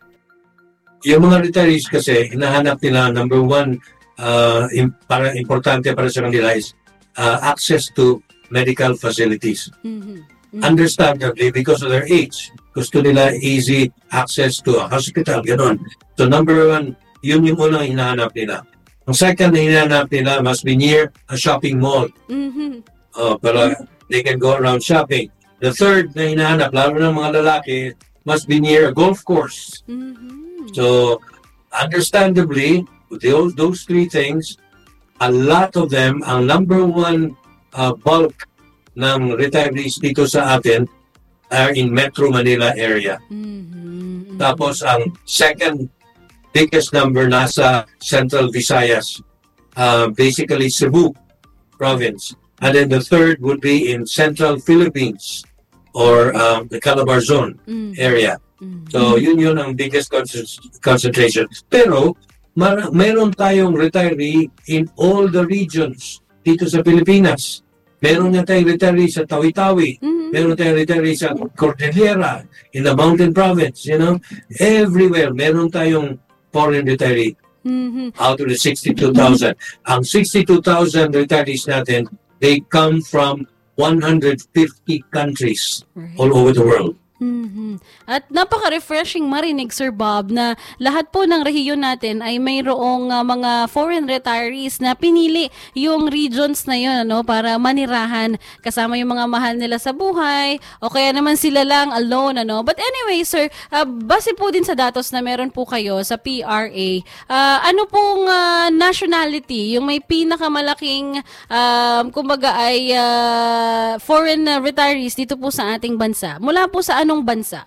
Speaker 14: Yung mga retirees kasi hinahanap nila number one uh, im- para importante para sa kanila is uh, access to medical facilities.
Speaker 3: Mm-hmm. Mm-hmm.
Speaker 14: Understandably because of their age. Gusto nila easy access to a hospital, gano'n. So number one, yun yung unang hinahanap nila. Ang second na hinahanap nila must be near a shopping mall.
Speaker 3: Mm-hmm.
Speaker 14: Uh, para they can go around shopping. The third na hinahanap, lalo ng mga lalaki, must be near a golf course.
Speaker 3: Mm-hmm.
Speaker 14: So, understandably, with those, those three things, a lot of them, ang number one uh, bulk ng retirees dito sa atin are in Metro Manila area.
Speaker 3: Mm-hmm.
Speaker 14: Tapos, ang second biggest number nasa Central Visayas, uh, basically Cebu province. And then the third would be in Central Philippines or um, the Calabar Zone
Speaker 3: mm.
Speaker 14: area.
Speaker 3: Mm.
Speaker 14: So yun yun ang biggest con- concentration. Pero mar- meron tayong retiree in all the regions dito sa Pilipinas. Meron na tayong retiree sa Tawi-Tawi.
Speaker 3: Mm-hmm.
Speaker 14: Meron tayong retiree sa Cordillera, in the Mountain Province, you know. Everywhere, meron tayong foreign retiree
Speaker 3: mm-hmm.
Speaker 14: out of the sixty-two thousand. Ang sixty-two thousand retirees natin, they come from one hundred fifty countries
Speaker 3: right.
Speaker 14: all over the world.
Speaker 3: Mm-hmm. At napaka-refreshing marinig, Sir Bob, na lahat po ng rehiyon natin ay mayroong uh, mga foreign retirees na pinili yung regions na yun, ano, para manirahan kasama yung mga mahal nila sa buhay o kaya naman sila lang alone. Ano. But anyway, sir, uh, base po din sa datos na meron po kayo sa P R A, uh, ano pong uh, nationality, yung may pinakamalaking uh, kumbaga ay uh, foreign uh, retirees dito po sa ating bansa? Mula po sa anong bansa?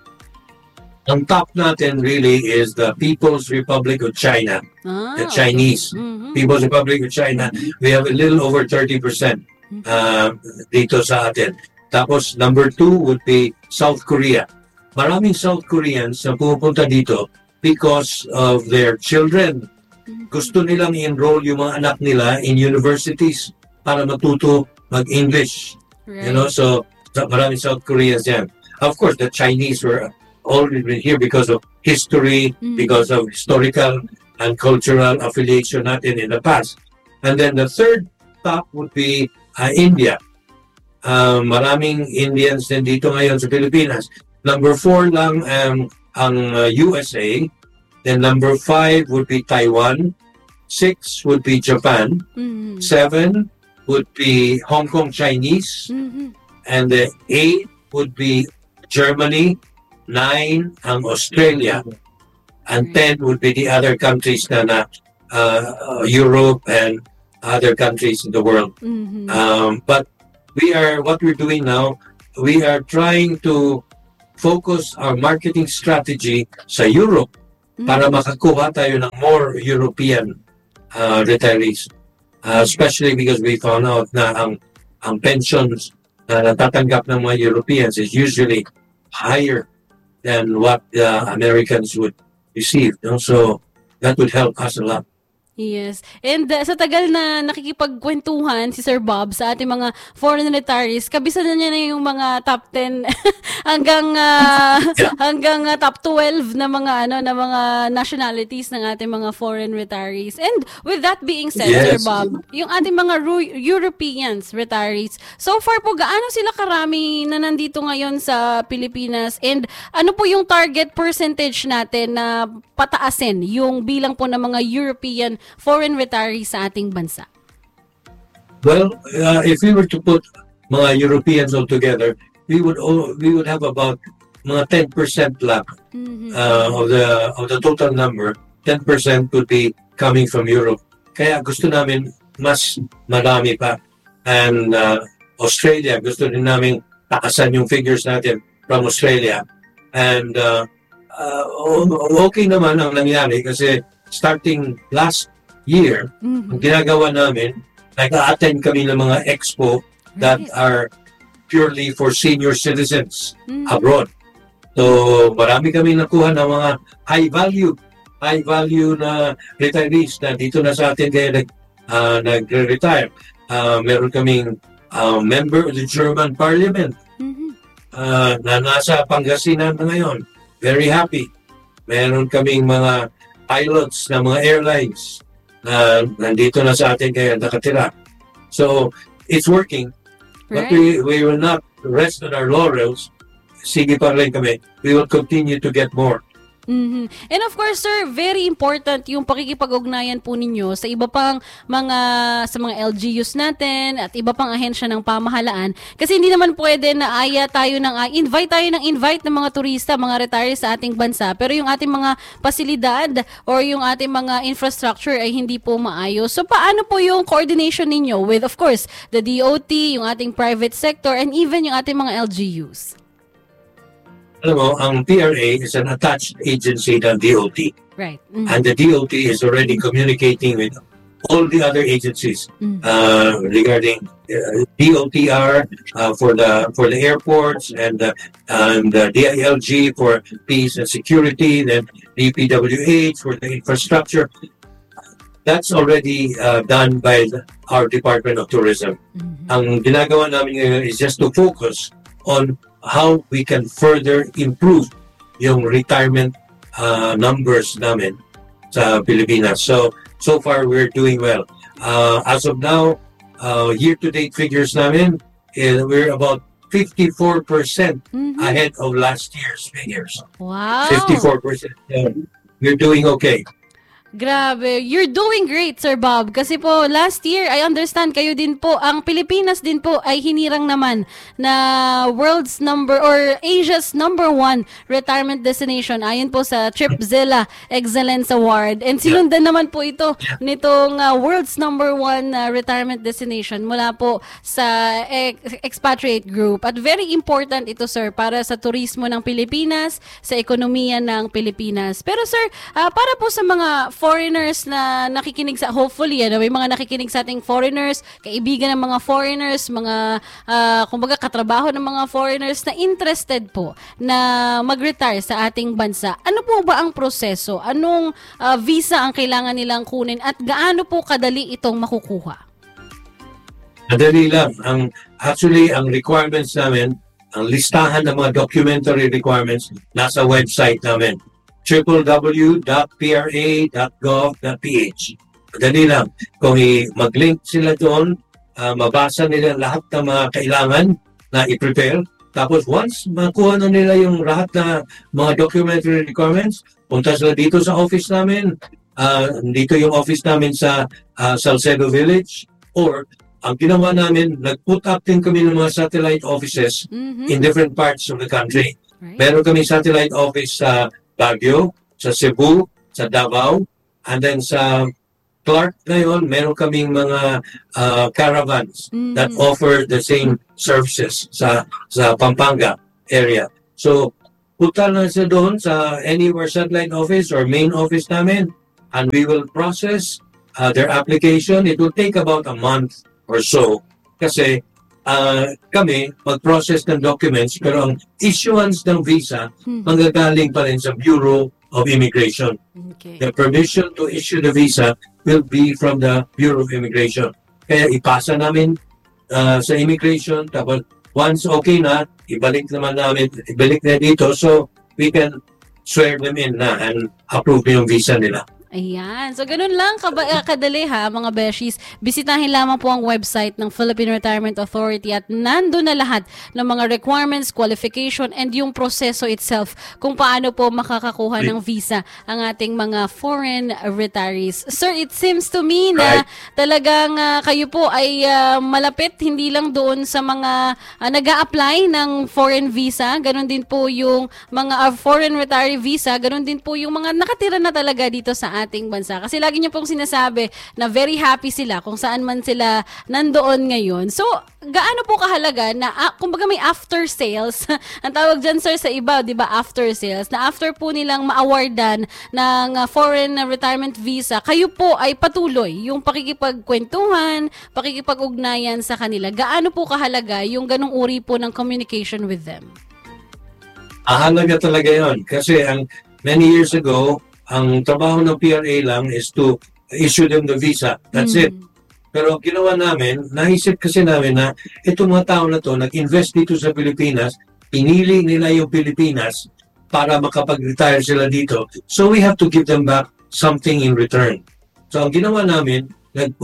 Speaker 14: Ang top natin really is the People's Republic of China,
Speaker 3: ah,
Speaker 14: the Chinese.
Speaker 3: Okay. Mm-hmm.
Speaker 14: People's Republic of China, we have a little over thirty percent uh, dito sa atin. Tapos number two would be South Korea. Maraming South Koreans na pumupunta dito because of their children. Gusto nilang i-enroll yung mga anak nila in universities para matuto mag-English.
Speaker 3: Right.
Speaker 14: You know, so maraming South Koreans yan. Of course, the Chinese were already been here because of history, mm-hmm. because of historical and cultural affiliation natin in the past. And then the third top would be uh, India. Uh, maraming Indians din dito ngayon sa Pilipinas. Number four lang um, ang uh, U S A. Then number five would be Taiwan. Six would be Japan.
Speaker 3: Mhm.
Speaker 14: Seven would be Hong Kong Chinese.
Speaker 3: Mhm.
Speaker 14: And the eight would be Germany. Nine ang Australia. And ten would be the other countries na na uh, Europe and other countries in the world.
Speaker 3: Mhm.
Speaker 14: Um, but we are, what we're doing now, we are trying to focus our marketing strategy sa Europe para makakuha tayo ng more European uh, retirees. Uh, especially because we found out na ang, ang pensions na natatanggap ng mga Europeans is usually higher than what the Americans would receive. No? So that would help us a lot.
Speaker 3: Yes. And uh, sa tagal na nakikipagkwentuhan si Sir Bob sa ating mga foreign retirees, kabisa na niya na yung mga top ten hanggang uh,
Speaker 14: Yeah.
Speaker 3: hanggang uh, top twelve na mga ano na mga nationalities ng ating mga foreign retirees. And with that being said, Sir
Speaker 14: Yes.
Speaker 3: Bob, yung ating mga Ru- Europeans retirees, so far po gaano sila karami na nandito ngayon sa Pilipinas, and ano po yung target percentage natin na pataasin yung bilang po ng mga European foreign retirees sa ating bansa?
Speaker 14: Well, uh, if we were to put mga Europeans all together, we would all, we would have about mga ten percent lang uh, of the of the total number. ten percent would be coming from Europe. Kaya gusto namin mas marami pa. And uh, Australia, gusto din namin takasan yung figures natin from Australia. And uh, uh, okay naman ang nangyari kasi starting last year,
Speaker 3: Mhm.
Speaker 14: ang ginagawa namin, nag-a-attend kami ng mga expo that are purely for senior citizens
Speaker 3: Mhm.
Speaker 14: abroad. So, marami kami nakuha ng mga high value, high value na retirees na dito na sa atin kaya nag, uh, nagre-retire. Uh, meron kaming uh, member of the German Parliament uh, na nasa Pangasinan na ngayon. Very happy. Meron kaming mga pilots na mga airlines na nandito na sa atin kaya nakatira. So, it's working. But we, we will not rest on our laurels. Sige pa rin kami. We will continue to get more.
Speaker 3: Mhm. And of course, sir, very important yung pakikipag-ugnayan po ninyo sa iba pang mga sa mga L G Us natin at iba pang ahensya ng pamahalaan, kasi hindi naman pwede na aya tayo ng uh, invite tayo ng invite ng mga turista, mga retirees sa ating bansa, pero yung ating mga pasilidad or yung ating mga infrastructure ay hindi po maayos. So paano po yung coordination ninyo with, of course, the D O T, yung ating private sector, and even yung ating mga L G Us?
Speaker 14: Alam mo, ang P R A is an attached agency ng D O T.
Speaker 3: Right. Mhm.
Speaker 14: And the D O T is already communicating with all the other agencies
Speaker 3: Mm.
Speaker 14: uh, regarding uh, D O T R uh, for the for the airports and uh, and uh, D I L G for peace and security, then D P W H for the infrastructure. That's already uh, done by the, our Department of Tourism. Ang ginagawa namin ngayon is just to focus on how we can further improve yung retirement uh, numbers namin sa Pilipinas. So, so far we're doing well. Uh, as of now, uh, year-to-date figures namin, eh, we're about fifty-four percent ahead of last year's figures.
Speaker 3: Wow.
Speaker 14: fifty-four percent. So, we're doing okay.
Speaker 3: Grabe, you're doing great, Sir Bob. Kasi po, last year, I understand kayo din po, ang Pilipinas din po ay hinirang naman na world's number or Asia's number one retirement destination ayon po sa TripZilla Excellence Award. And sinundan naman po ito nitong uh, world's number one uh, retirement destination mula po sa ex- expatriate group. At very important ito, sir, para sa turismo ng Pilipinas, sa ekonomiya ng Pilipinas. Pero sir, uh, para po sa mga foreigners na nakikinig sa, hopefully, ano, may mga nakikinig sa ating foreigners, kaibigan ng mga foreigners, mga, uh, kumbaga, katrabaho ng mga foreigners na interested po na mag-retire sa ating bansa. Ano po ba ang proseso? Anong uh, visa ang kailangan nilang kunin at gaano po kadali itong makukuha?
Speaker 14: Madali lang. Ang, actually, ang requirements namin, ang listahan ng mga documentary requirements, nasa website namin. w w w dot p r a dot gov dot p h. Madali lang. Kung i- mag-link sila doon, uh, mabasa nila lahat ng mga kailangan na i-prepare. Tapos once makuha na nila yung lahat na mga documentary requirements, punta sila dito sa office namin, uh, dito yung office namin sa uh, Salcedo Village, or ang ginawa namin, nag-put up din kami ng mga satellite offices mm-hmm. in different parts of the country. Right. Meron kami satellite office sa Baguio, sa Cebu, sa Davao, and then sa Clark ngayon, meron kaming mga uh, caravans mm-hmm. that offer the same services sa sa Pampanga area. So, punta na sa doon sa any of our satellite office or main office namin, and we will process uh, their application. It will take about a month or so kasi uh, kami mag-process ng documents, pero ang issuance ng visa hmm. manggagaling pa rin sa Bureau of Immigration. Okay. The permission to issue the visa will be from the Bureau of Immigration. Kaya ipasa namin uh, sa immigration, tapos once okay na, ibalik naman namin, ibalik na dito, so we can swear them in na and approve yung visa nila.
Speaker 3: Ayan. So, ganun lang kaba- kadali ha, mga beshies. Bisitahin lamang po ang website ng Philippine Retirement Authority at nandun na lahat ng mga requirements, qualification, and yung proseso itself kung paano po makakakuha ng visa ang ating mga foreign retirees. Sir, it seems to me na talagang uh, kayo po ay uh, malapit, hindi lang doon sa mga uh, nag-a-apply ng foreign visa, ganun din po yung mga uh, foreign retiree visa, ganun din po yung mga nakatira na talaga dito sa ating bansa. Kasi lagi niyo pong sinasabi na very happy sila kung saan man sila nandoon ngayon. So, gaano po kahalaga na, ah, kumbaga may after sales, ang tawag dyan sir sa iba, di ba, after sales, na after po nilang ma-awardan ng uh, foreign retirement visa, kayo po ay patuloy yung pakikipagkwentuhan, pakikipag-ugnayan sa kanila. Gaano po kahalaga yung ganong uri po ng communication with them?
Speaker 14: Ahalaga talaga yon kasi ang many years ago, ang trabaho ng P R A lang is to issue them the visa. That's mm. it. Pero ginawa namin, naisip kasi namin na itong mga tao na to nag-invest dito sa Pilipinas, pinili nila yung Pilipinas para makapag-retire sila dito. So we have to give them back something in return. So ang ginawa namin,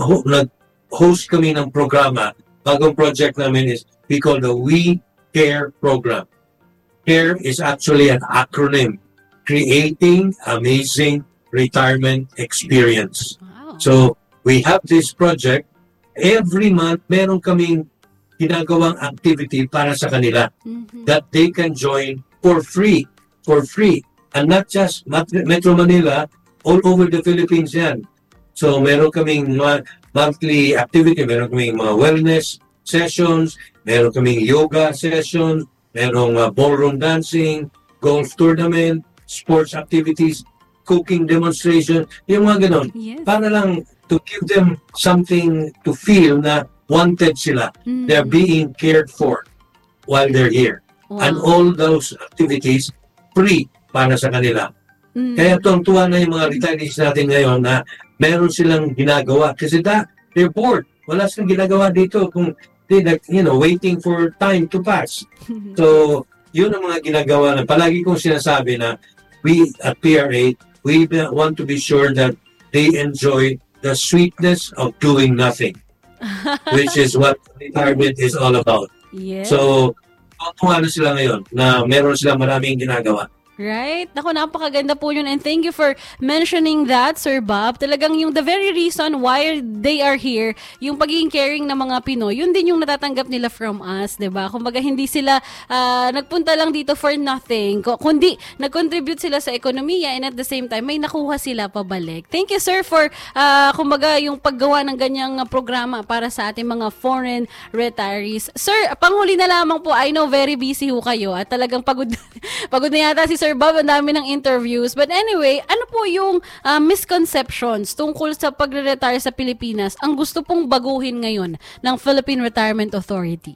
Speaker 14: nag-host kami ng programa. Bagong project namin is we call the We Care Program. CARE is actually an acronym. Creating Amazing Retirement Experience. Wow. So, we have this project. Every month, meron kaming ginagawang activity para sa kanila mm-hmm. that they can join for free. For free. And not just Metro Manila, all over the Philippines yan. So, meron kaming monthly activity, meron kaming mga wellness sessions, meron kaming yoga sessions, merong uh, ballroom dancing, golf tournament, sports activities, cooking demonstration, yung mga ganon. Yes. Para lang to give them something to feel na wanted sila. Mm. They're being cared for while they're here. Wow. And all those activities, free para sa kanila. Mm. Kaya tuwang-tuwa na yung mga retirees natin ngayon na meron silang ginagawa. Kasi da, they're bored. Wala silang ginagawa dito kung they, like, you know, waiting for time to pass. So, yun ang mga ginagawa na palagi kong sinasabi na we at P R A, we want to be sure that they enjoy the sweetness of doing nothing, which is what retirement is all about.
Speaker 3: Yes.
Speaker 14: So, tuwa na sila ngayon na meron silang maraming ginagawa.
Speaker 3: Right? Naku, napakaganda po yun. And thank you for mentioning that, Sir Bob. Talagang yung the very reason why they are here, yung pagiging caring ng mga Pinoy, yun din yung natatanggap nila from us, diba? Kumbaga, hindi sila uh, nagpunta lang dito for nothing, kundi nag-contribute sila sa ekonomiya and at the same time, may nakuha sila pabalik. Thank you, sir, for uh, kumbaga, yung paggawa ng ganyang programa para sa ating mga foreign retirees. Sir, panghuli na lamang po, I know very busy ho kayo at talagang pagod, pagod na yata si Sir Sir Bob, ang dami ng interviews. But anyway, ano po yung uh, misconceptions tungkol sa pagre-retire sa Pilipinas ang gusto pong baguhin ngayon ng Philippine Retirement Authority?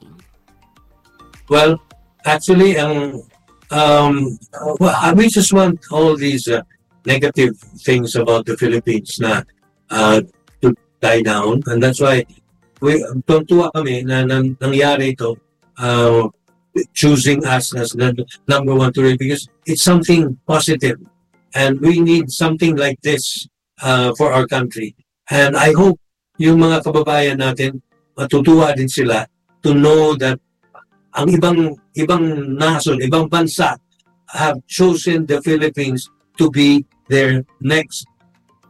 Speaker 14: Well, actually, ang um, well, we just want all these uh, negative things about the Philippines na uh, to die down. And that's why we tuntua kami na nang, nangyari ito uh, choosing us as the number one to read because it's something positive and we need something like this uh, for our country. And I hope yung mga kababayan natin matutuwa din sila to know that ang ibang ibang nason, ibang bansa have chosen the Philippines to be their next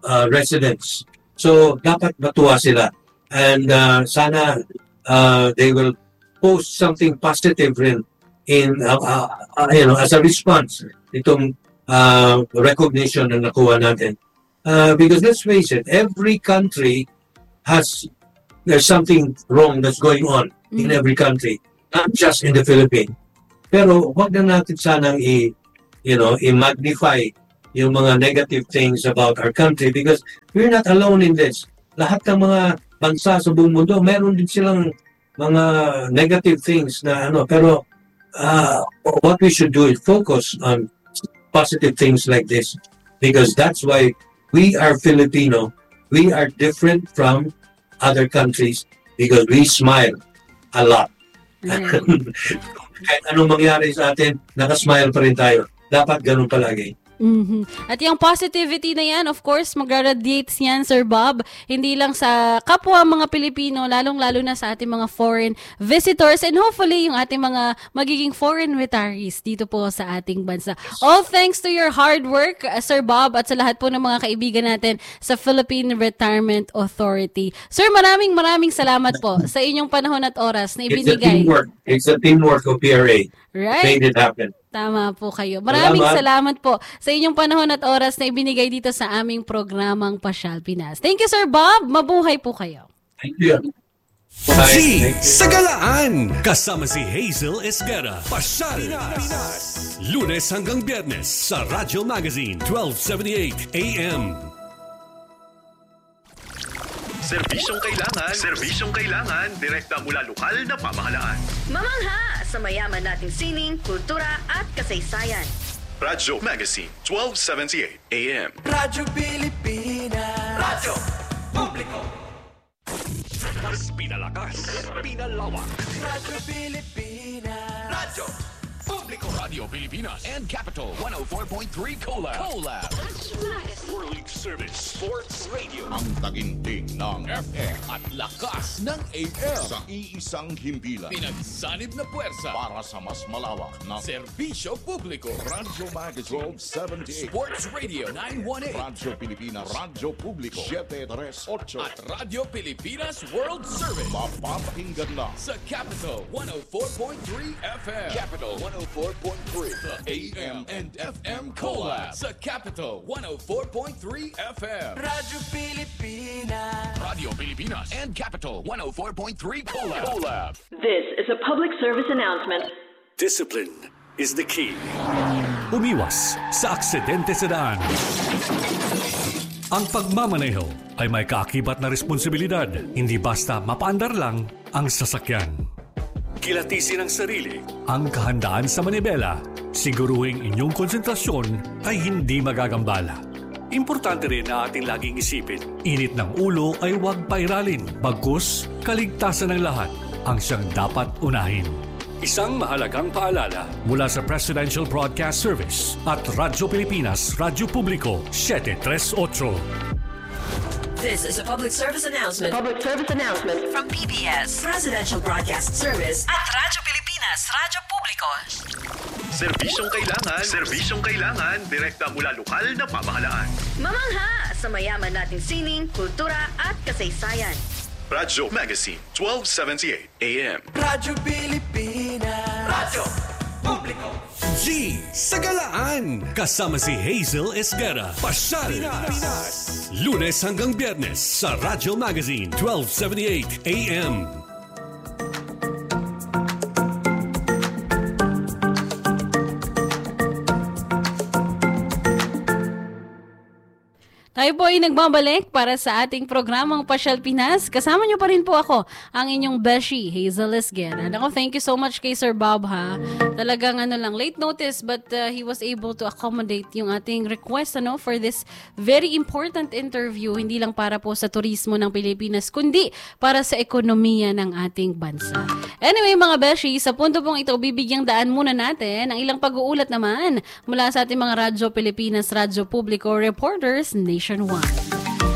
Speaker 14: uh, residents. So dapat matuwa sila. And uh, sana uh, they will post something positive rin in uh, uh, uh, you know, as a response itong uh, recognition na nakuha natin. Uh, because let's face it, every country has, there's something wrong that's going on mm-hmm. in every country, not just in the Philippines. Pero wag na natin sanang i, you know, i-magnify yung mga negative things about our country because we're not alone in this. Lahat ng mga bansa sa buong mundo, meron din silang mga negative things na ano, pero uh, what we should do is focus on positive things like this because that's why we are Filipino. We are different from other countries because we smile a lot. Mm. Kahit anong mangyari sa atin, nakasmile pa rin tayo. Dapat ganun palagi.
Speaker 3: Mm-hmm. At yung positivity na yan, of course, mag-radiates yan, Sir Bob, hindi lang sa kapwa mga Pilipino, lalong-lalo na sa ating mga foreign visitors and hopefully yung ating mga magiging foreign retirees dito po sa ating bansa. All thanks to your hard work, uh, Sir Bob, at sa lahat po ng mga kaibigan natin sa Philippine Retirement Authority. Sir, maraming maraming salamat po sa inyong panahon at oras na ibinigay.
Speaker 14: It's a teamwork. It's a teamwork of P R A.
Speaker 3: Right?
Speaker 14: Made it happen.
Speaker 3: Tama po kayo. Maraming salamat. salamat po sa inyong panahon at oras na ibinigay dito sa aming programang Pasyal Pinas. Thank you, Sir Bob. Mabuhay po kayo.
Speaker 14: Thank you.
Speaker 11: G sa Galaan. Kasama si Hazel Esguerra. Pasyal Pinas. Lunes hanggang Biyernes sa Radyo Magazine twelve seventy-eight A M.
Speaker 10: Serbisyong kailangan, serbisyong kailangan, direkta mula lokal na pamahalaan.
Speaker 6: Mamangha sa mayaman nating sining, kultura at kasaysayan.
Speaker 10: Radyo Magazine twelve seventy-eight A M.
Speaker 7: Radyo Pilipinas. Radyo Publiko.
Speaker 9: Mas pinalakas, pinalawak.
Speaker 7: Radyo Pilipinas. Radyo Publiko.
Speaker 9: Radio Pilipinas and Capital one oh four point three Collab. Collab. World Service Sports Radio.
Speaker 2: Ang taginting ng F M
Speaker 9: at lakas ng A M.
Speaker 2: Sa iisang himpilan.
Speaker 9: Pinagsanib na puwersa
Speaker 2: Para sa mas malawak na
Speaker 9: serbisyo publiko.
Speaker 2: Radyo Magazine twelve seventy-eight.
Speaker 9: Sports Radio nine eighteen.
Speaker 2: Radyo Pilipinas. Radyo Publiko seven thirty-eight.
Speaker 9: At Radio Pilipinas World Service.
Speaker 2: Mapapakinggan lang
Speaker 9: sa Capital one oh four point three F M. Capital one oh four point three. The A M and F M Collab sa Capital one oh four point three F M.
Speaker 7: Radyo Pilipinas.
Speaker 9: Radio Pilipinas and Capital one oh four point three Collab. Collab.
Speaker 6: This is a public service announcement.
Speaker 11: Discipline is the key. Umiwas sa aksidente sa daan. Ang pagmamaneho ay may kaakibat na responsibilidad. Hindi basta mapaandar lang ang sasakyan. Kilatisin ang sarili, ang kahandaan sa manibela. Siguruhing inyong konsentrasyon ay hindi magagambala. Importante rin na ating laging isipin, init ng ulo ay huwag pairalin. Bagkus, kaligtasan ng lahat ang siyang dapat unahin. Isang mahalagang paalala mula sa Presidential Broadcast Service at Radyo Pilipinas, Radyo Publiko seven thirty-eight.
Speaker 15: This is a public service announcement.
Speaker 6: Public service announcement
Speaker 15: From P B S, Presidential Broadcast Service at Radyo Pilipinas, Radyo Publiko.
Speaker 10: Serbisyong kailangan, serbisyong kailangan, direkta mula lokal na pamahalaan.
Speaker 6: Mamangha sa mayaman nating sining, kultura at kasaysayan.
Speaker 10: Radyo Magazine twelve seventy-eight A M.
Speaker 7: Radyo Pilipinas. Radyo Publiko.
Speaker 11: G sa Galaan. Kasama si Hazel Esguerra. Pasyal Pinas. Lunes hanggang Biyernes sa Radyo Magazine twelve seventy-eight A M.
Speaker 3: Tayo po ay nagbabalik para sa ating programang Pasyal Pinas. Kasama niyo pa rin po ako, ang inyong beshi, Hazel Esguerra. Nako, thank you so much kay Sir Bob, ha. Talagang ano lang, late notice, but uh, he was able to accommodate yung ating request ano, for this very important interview. Hindi lang para po sa turismo ng Pilipinas, kundi para sa ekonomiya ng ating bansa. Anyway, mga beshi, sa punto pong ito, bibigyang daan muna natin ang ilang pag-uulat naman mula sa ating mga Radyo Pilipinas, Radyo Publiko reporters nationwide.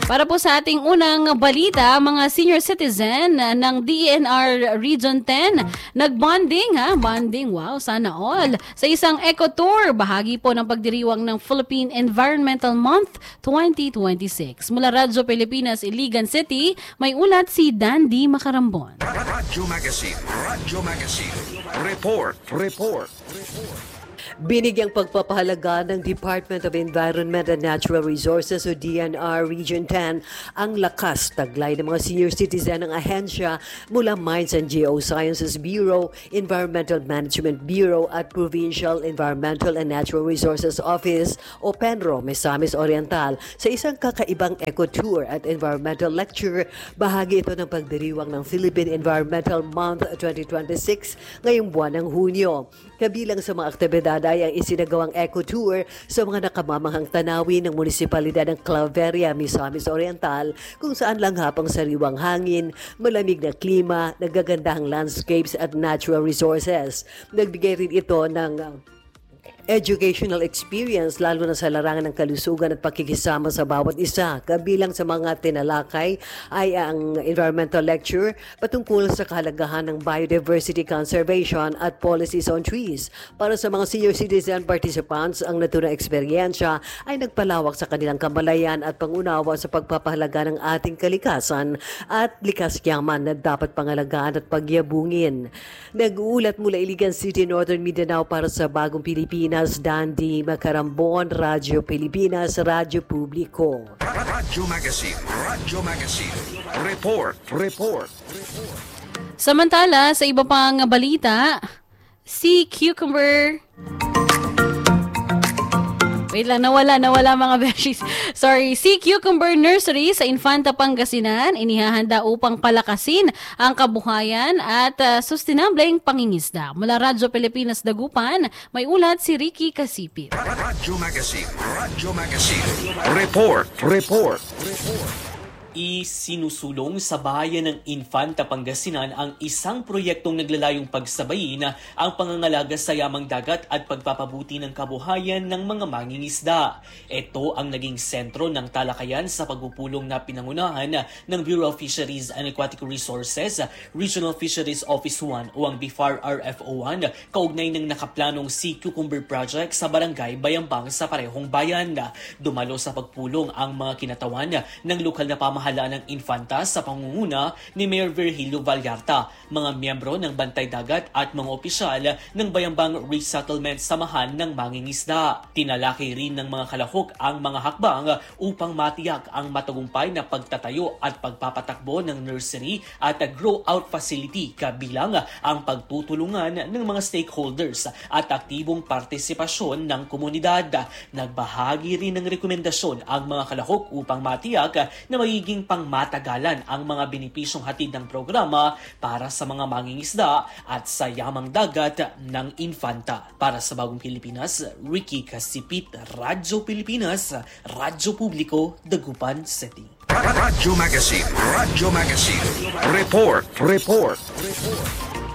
Speaker 3: Para po sa ating unang balita, mga senior citizen ng D E N R Region ten nagbonding ha, bonding, wow, sana all, sa isang eco-tour, bahagi po ng pagdiriwang ng Philippine Environmental Month twenty twenty-six. Mula Radyo Pilipinas, Iligan City, may ulat si Dandy Macarambon.
Speaker 16: Radyo Magazine, Radyo Magazine, report, report, report.
Speaker 17: Binigyang pagpapahalaga ng Department of Environment and Natural Resources o D N R Region ten ang lakas taglay ng mga senior citizen ng ahensya mula Mines and Geosciences Bureau, Environmental Management Bureau at Provincial Environmental and Natural Resources Office o PENRO, Misamis Oriental sa isang kakaibang eco-tour at environmental lecture. Bahagi ito ng pagdiriwang ng Philippine Environmental Month twenty twenty-six ngayong buwan ng Hunyo. Kabilang sa mga aktibidad ay ang isinagawang eco-tour sa mga nakamamahang tanawin ng munisipalidad ng Claveria, Misamis Oriental, kung saan langhapang sariwang hangin, malamig na klima, nagagandahang landscapes at natural resources. Nagbigay rin ito ng uh, educational experience lalo na sa larangan ng kalusugan at pakikisama sa bawat isa. Kabilang sa mga tinalakay ay ang environmental lecture patungkol sa kahalagahan ng biodiversity conservation at policies on trees. Para sa mga senior citizen participants, ang naturang eksperyensya ay nagpalawak sa kanilang kamalayan at pangunawa sa pagpapahalaga ng ating kalikasan at likas yaman na dapat pangalagaan at pagyabungin. Nag-uulat mula Iligan City, Northern Mindanao para sa Bagong Pilipinas, Dandy Macarambon, Radyo Pilipinas, Radyo Publiko.
Speaker 16: Radyo Magazine, Radyo Magazine, report, report, report.
Speaker 3: Samantala, sa iba pang balita, si Cucumber... Wait lang, nawala, nawala mga beshies. Sorry, si Cucumber Nursery sa Infanta, Pangasinan, inihahanda upang palakasin ang kabuhayan at uh, sustainableng pangingisda. Mula Radyo Pilipinas Dagupan, may ulat si Ricky Kasipit.
Speaker 16: Radyo Magazine, Radyo Magazine, report, report, report.
Speaker 18: Isinusulong sa bayan ng Infanta, Pangasinan ang isang proyektong naglalayong pagsabayin ang pangangalaga sa yamang dagat at pagpapabuti ng kabuhayan ng mga mangingisda. Ito ang naging sentro ng talakayan sa pagpupulong na pinangunahan ng Bureau of Fisheries and Aquatic Resources, Regional Fisheries Office one o ang B F A R R F O one, kaugnay ng nakaplanong Sea Cucumber Project sa Barangay Bayambang sa parehong bayan. Dumalo sa pagpulong ang mga kinatawan ng lokal na pamahalaan ng Infanta sa pangunguna ni Mayor Virgilio Vallarta, mga miyembro ng Bantay Dagat at mga opisyal ng Bayambang Resettlement Samahan ng Mangingisda. Tinalaki rin ng mga kalahok ang mga hakbang upang matiyak ang matagumpay na pagtatayo at pagpapatakbo ng nursery at grow-out facility, kabilang ang pagtutulungan ng mga stakeholders at aktibong partisipasyon ng komunidad. Nagbahagi rin ng rekomendasyon ang mga kalahok upang matiyak na magiging pangmatagalan ang mga benepisyong hatid ng programa para sa mga mangingisda at sa yamang dagat ng Infanta. Para sa Bagong Pilipinas, Ricky Kasipit, Radyo Pilipinas, Radyo Publiko, Dagupan City.
Speaker 16: Radyo Magazine, Radyo Magazine, report, report, report.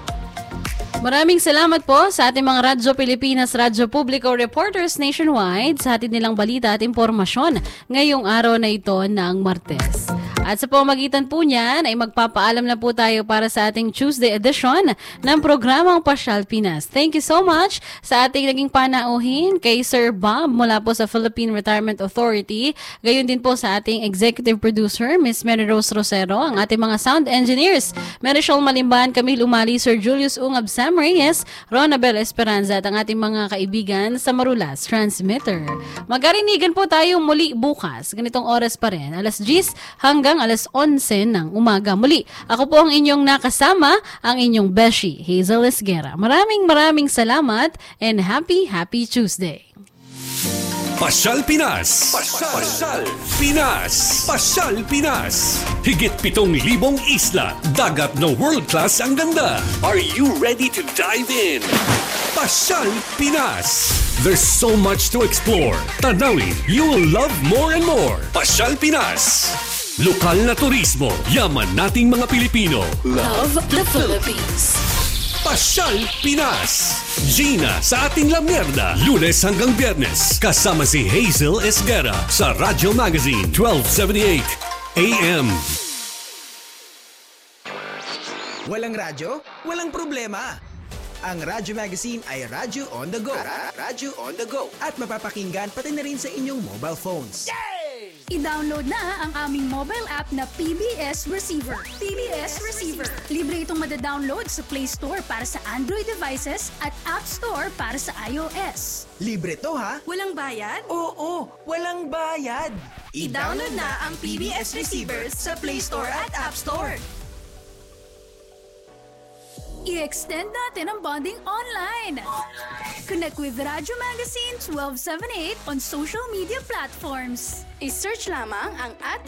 Speaker 3: Maraming salamat po sa ating mga Radyo Pilipinas, Radyo Publiko reporters nationwide sa ating nilang balita at impormasyon ngayong araw na ito ng Martes. At sa pamamagitan po niyan ay magpapaalam na po tayo para sa ating Tuesday edition ng programang Pasyal Pinas. Thank you so much sa ating naging panauhin kay Sir Bob mula po sa Philippine Retirement Authority. Gayon din po sa ating executive producer, Miss Mary Rose Rosero, ang ating mga sound engineers, Marichol Malimban, Camille Umali, Sir Julius Ungab, Sam Reyes, Ronabel Esperanza at ang ating mga kaibigan sa Marulas Transmitter. Magkarinigan po tayo muli bukas, ganitong oras pa rin, alas diyes hanggang alas onse ng umaga. Muli, ako po ang inyong nakasama, ang inyong Beshi, Hazel Esguera. Maraming maraming salamat and happy, happy Tuesday.
Speaker 11: Pasyal Pinas. Pasyal, Pasyal Pinas. Pasyal Pinas. Higit pitong libong isla, dagat na world-class ang ganda. Are you ready to dive in? Pasyal Pinas. There's so much to explore. Tanawin, you will love more and more. Pasyal Pinas. Lokal na turismo, yaman nating mga Pilipino.
Speaker 13: Love the Philippines.
Speaker 11: Pasyal Pinas. Gina sa ating La Mierda, Lunes hanggang Biyernes. Kasama si Hazel Esguera sa Radyo Magazine twelve seventy-eight A M.
Speaker 12: Walang radyo? Walang problema. Ang Radyo Magazine ay Radyo on the Go. Radyo on the Go. At mapapakinggan pati na rin sa inyong mobile phones.
Speaker 13: I-download na ang aming mobile app na P B S Receiver. P B S Receiver. Libre itong madadownload sa Play Store para sa Android devices at App Store para sa iOS.
Speaker 12: Libre to ha?
Speaker 13: Walang bayad?
Speaker 12: Oo, walang bayad.
Speaker 13: I-download na ang P B S Receiver sa Play Store at App Store. I-extend natin ang bonding online. Connect with Radyo Magazine twelve seventy-eight on social media platforms. I-search lamang ang at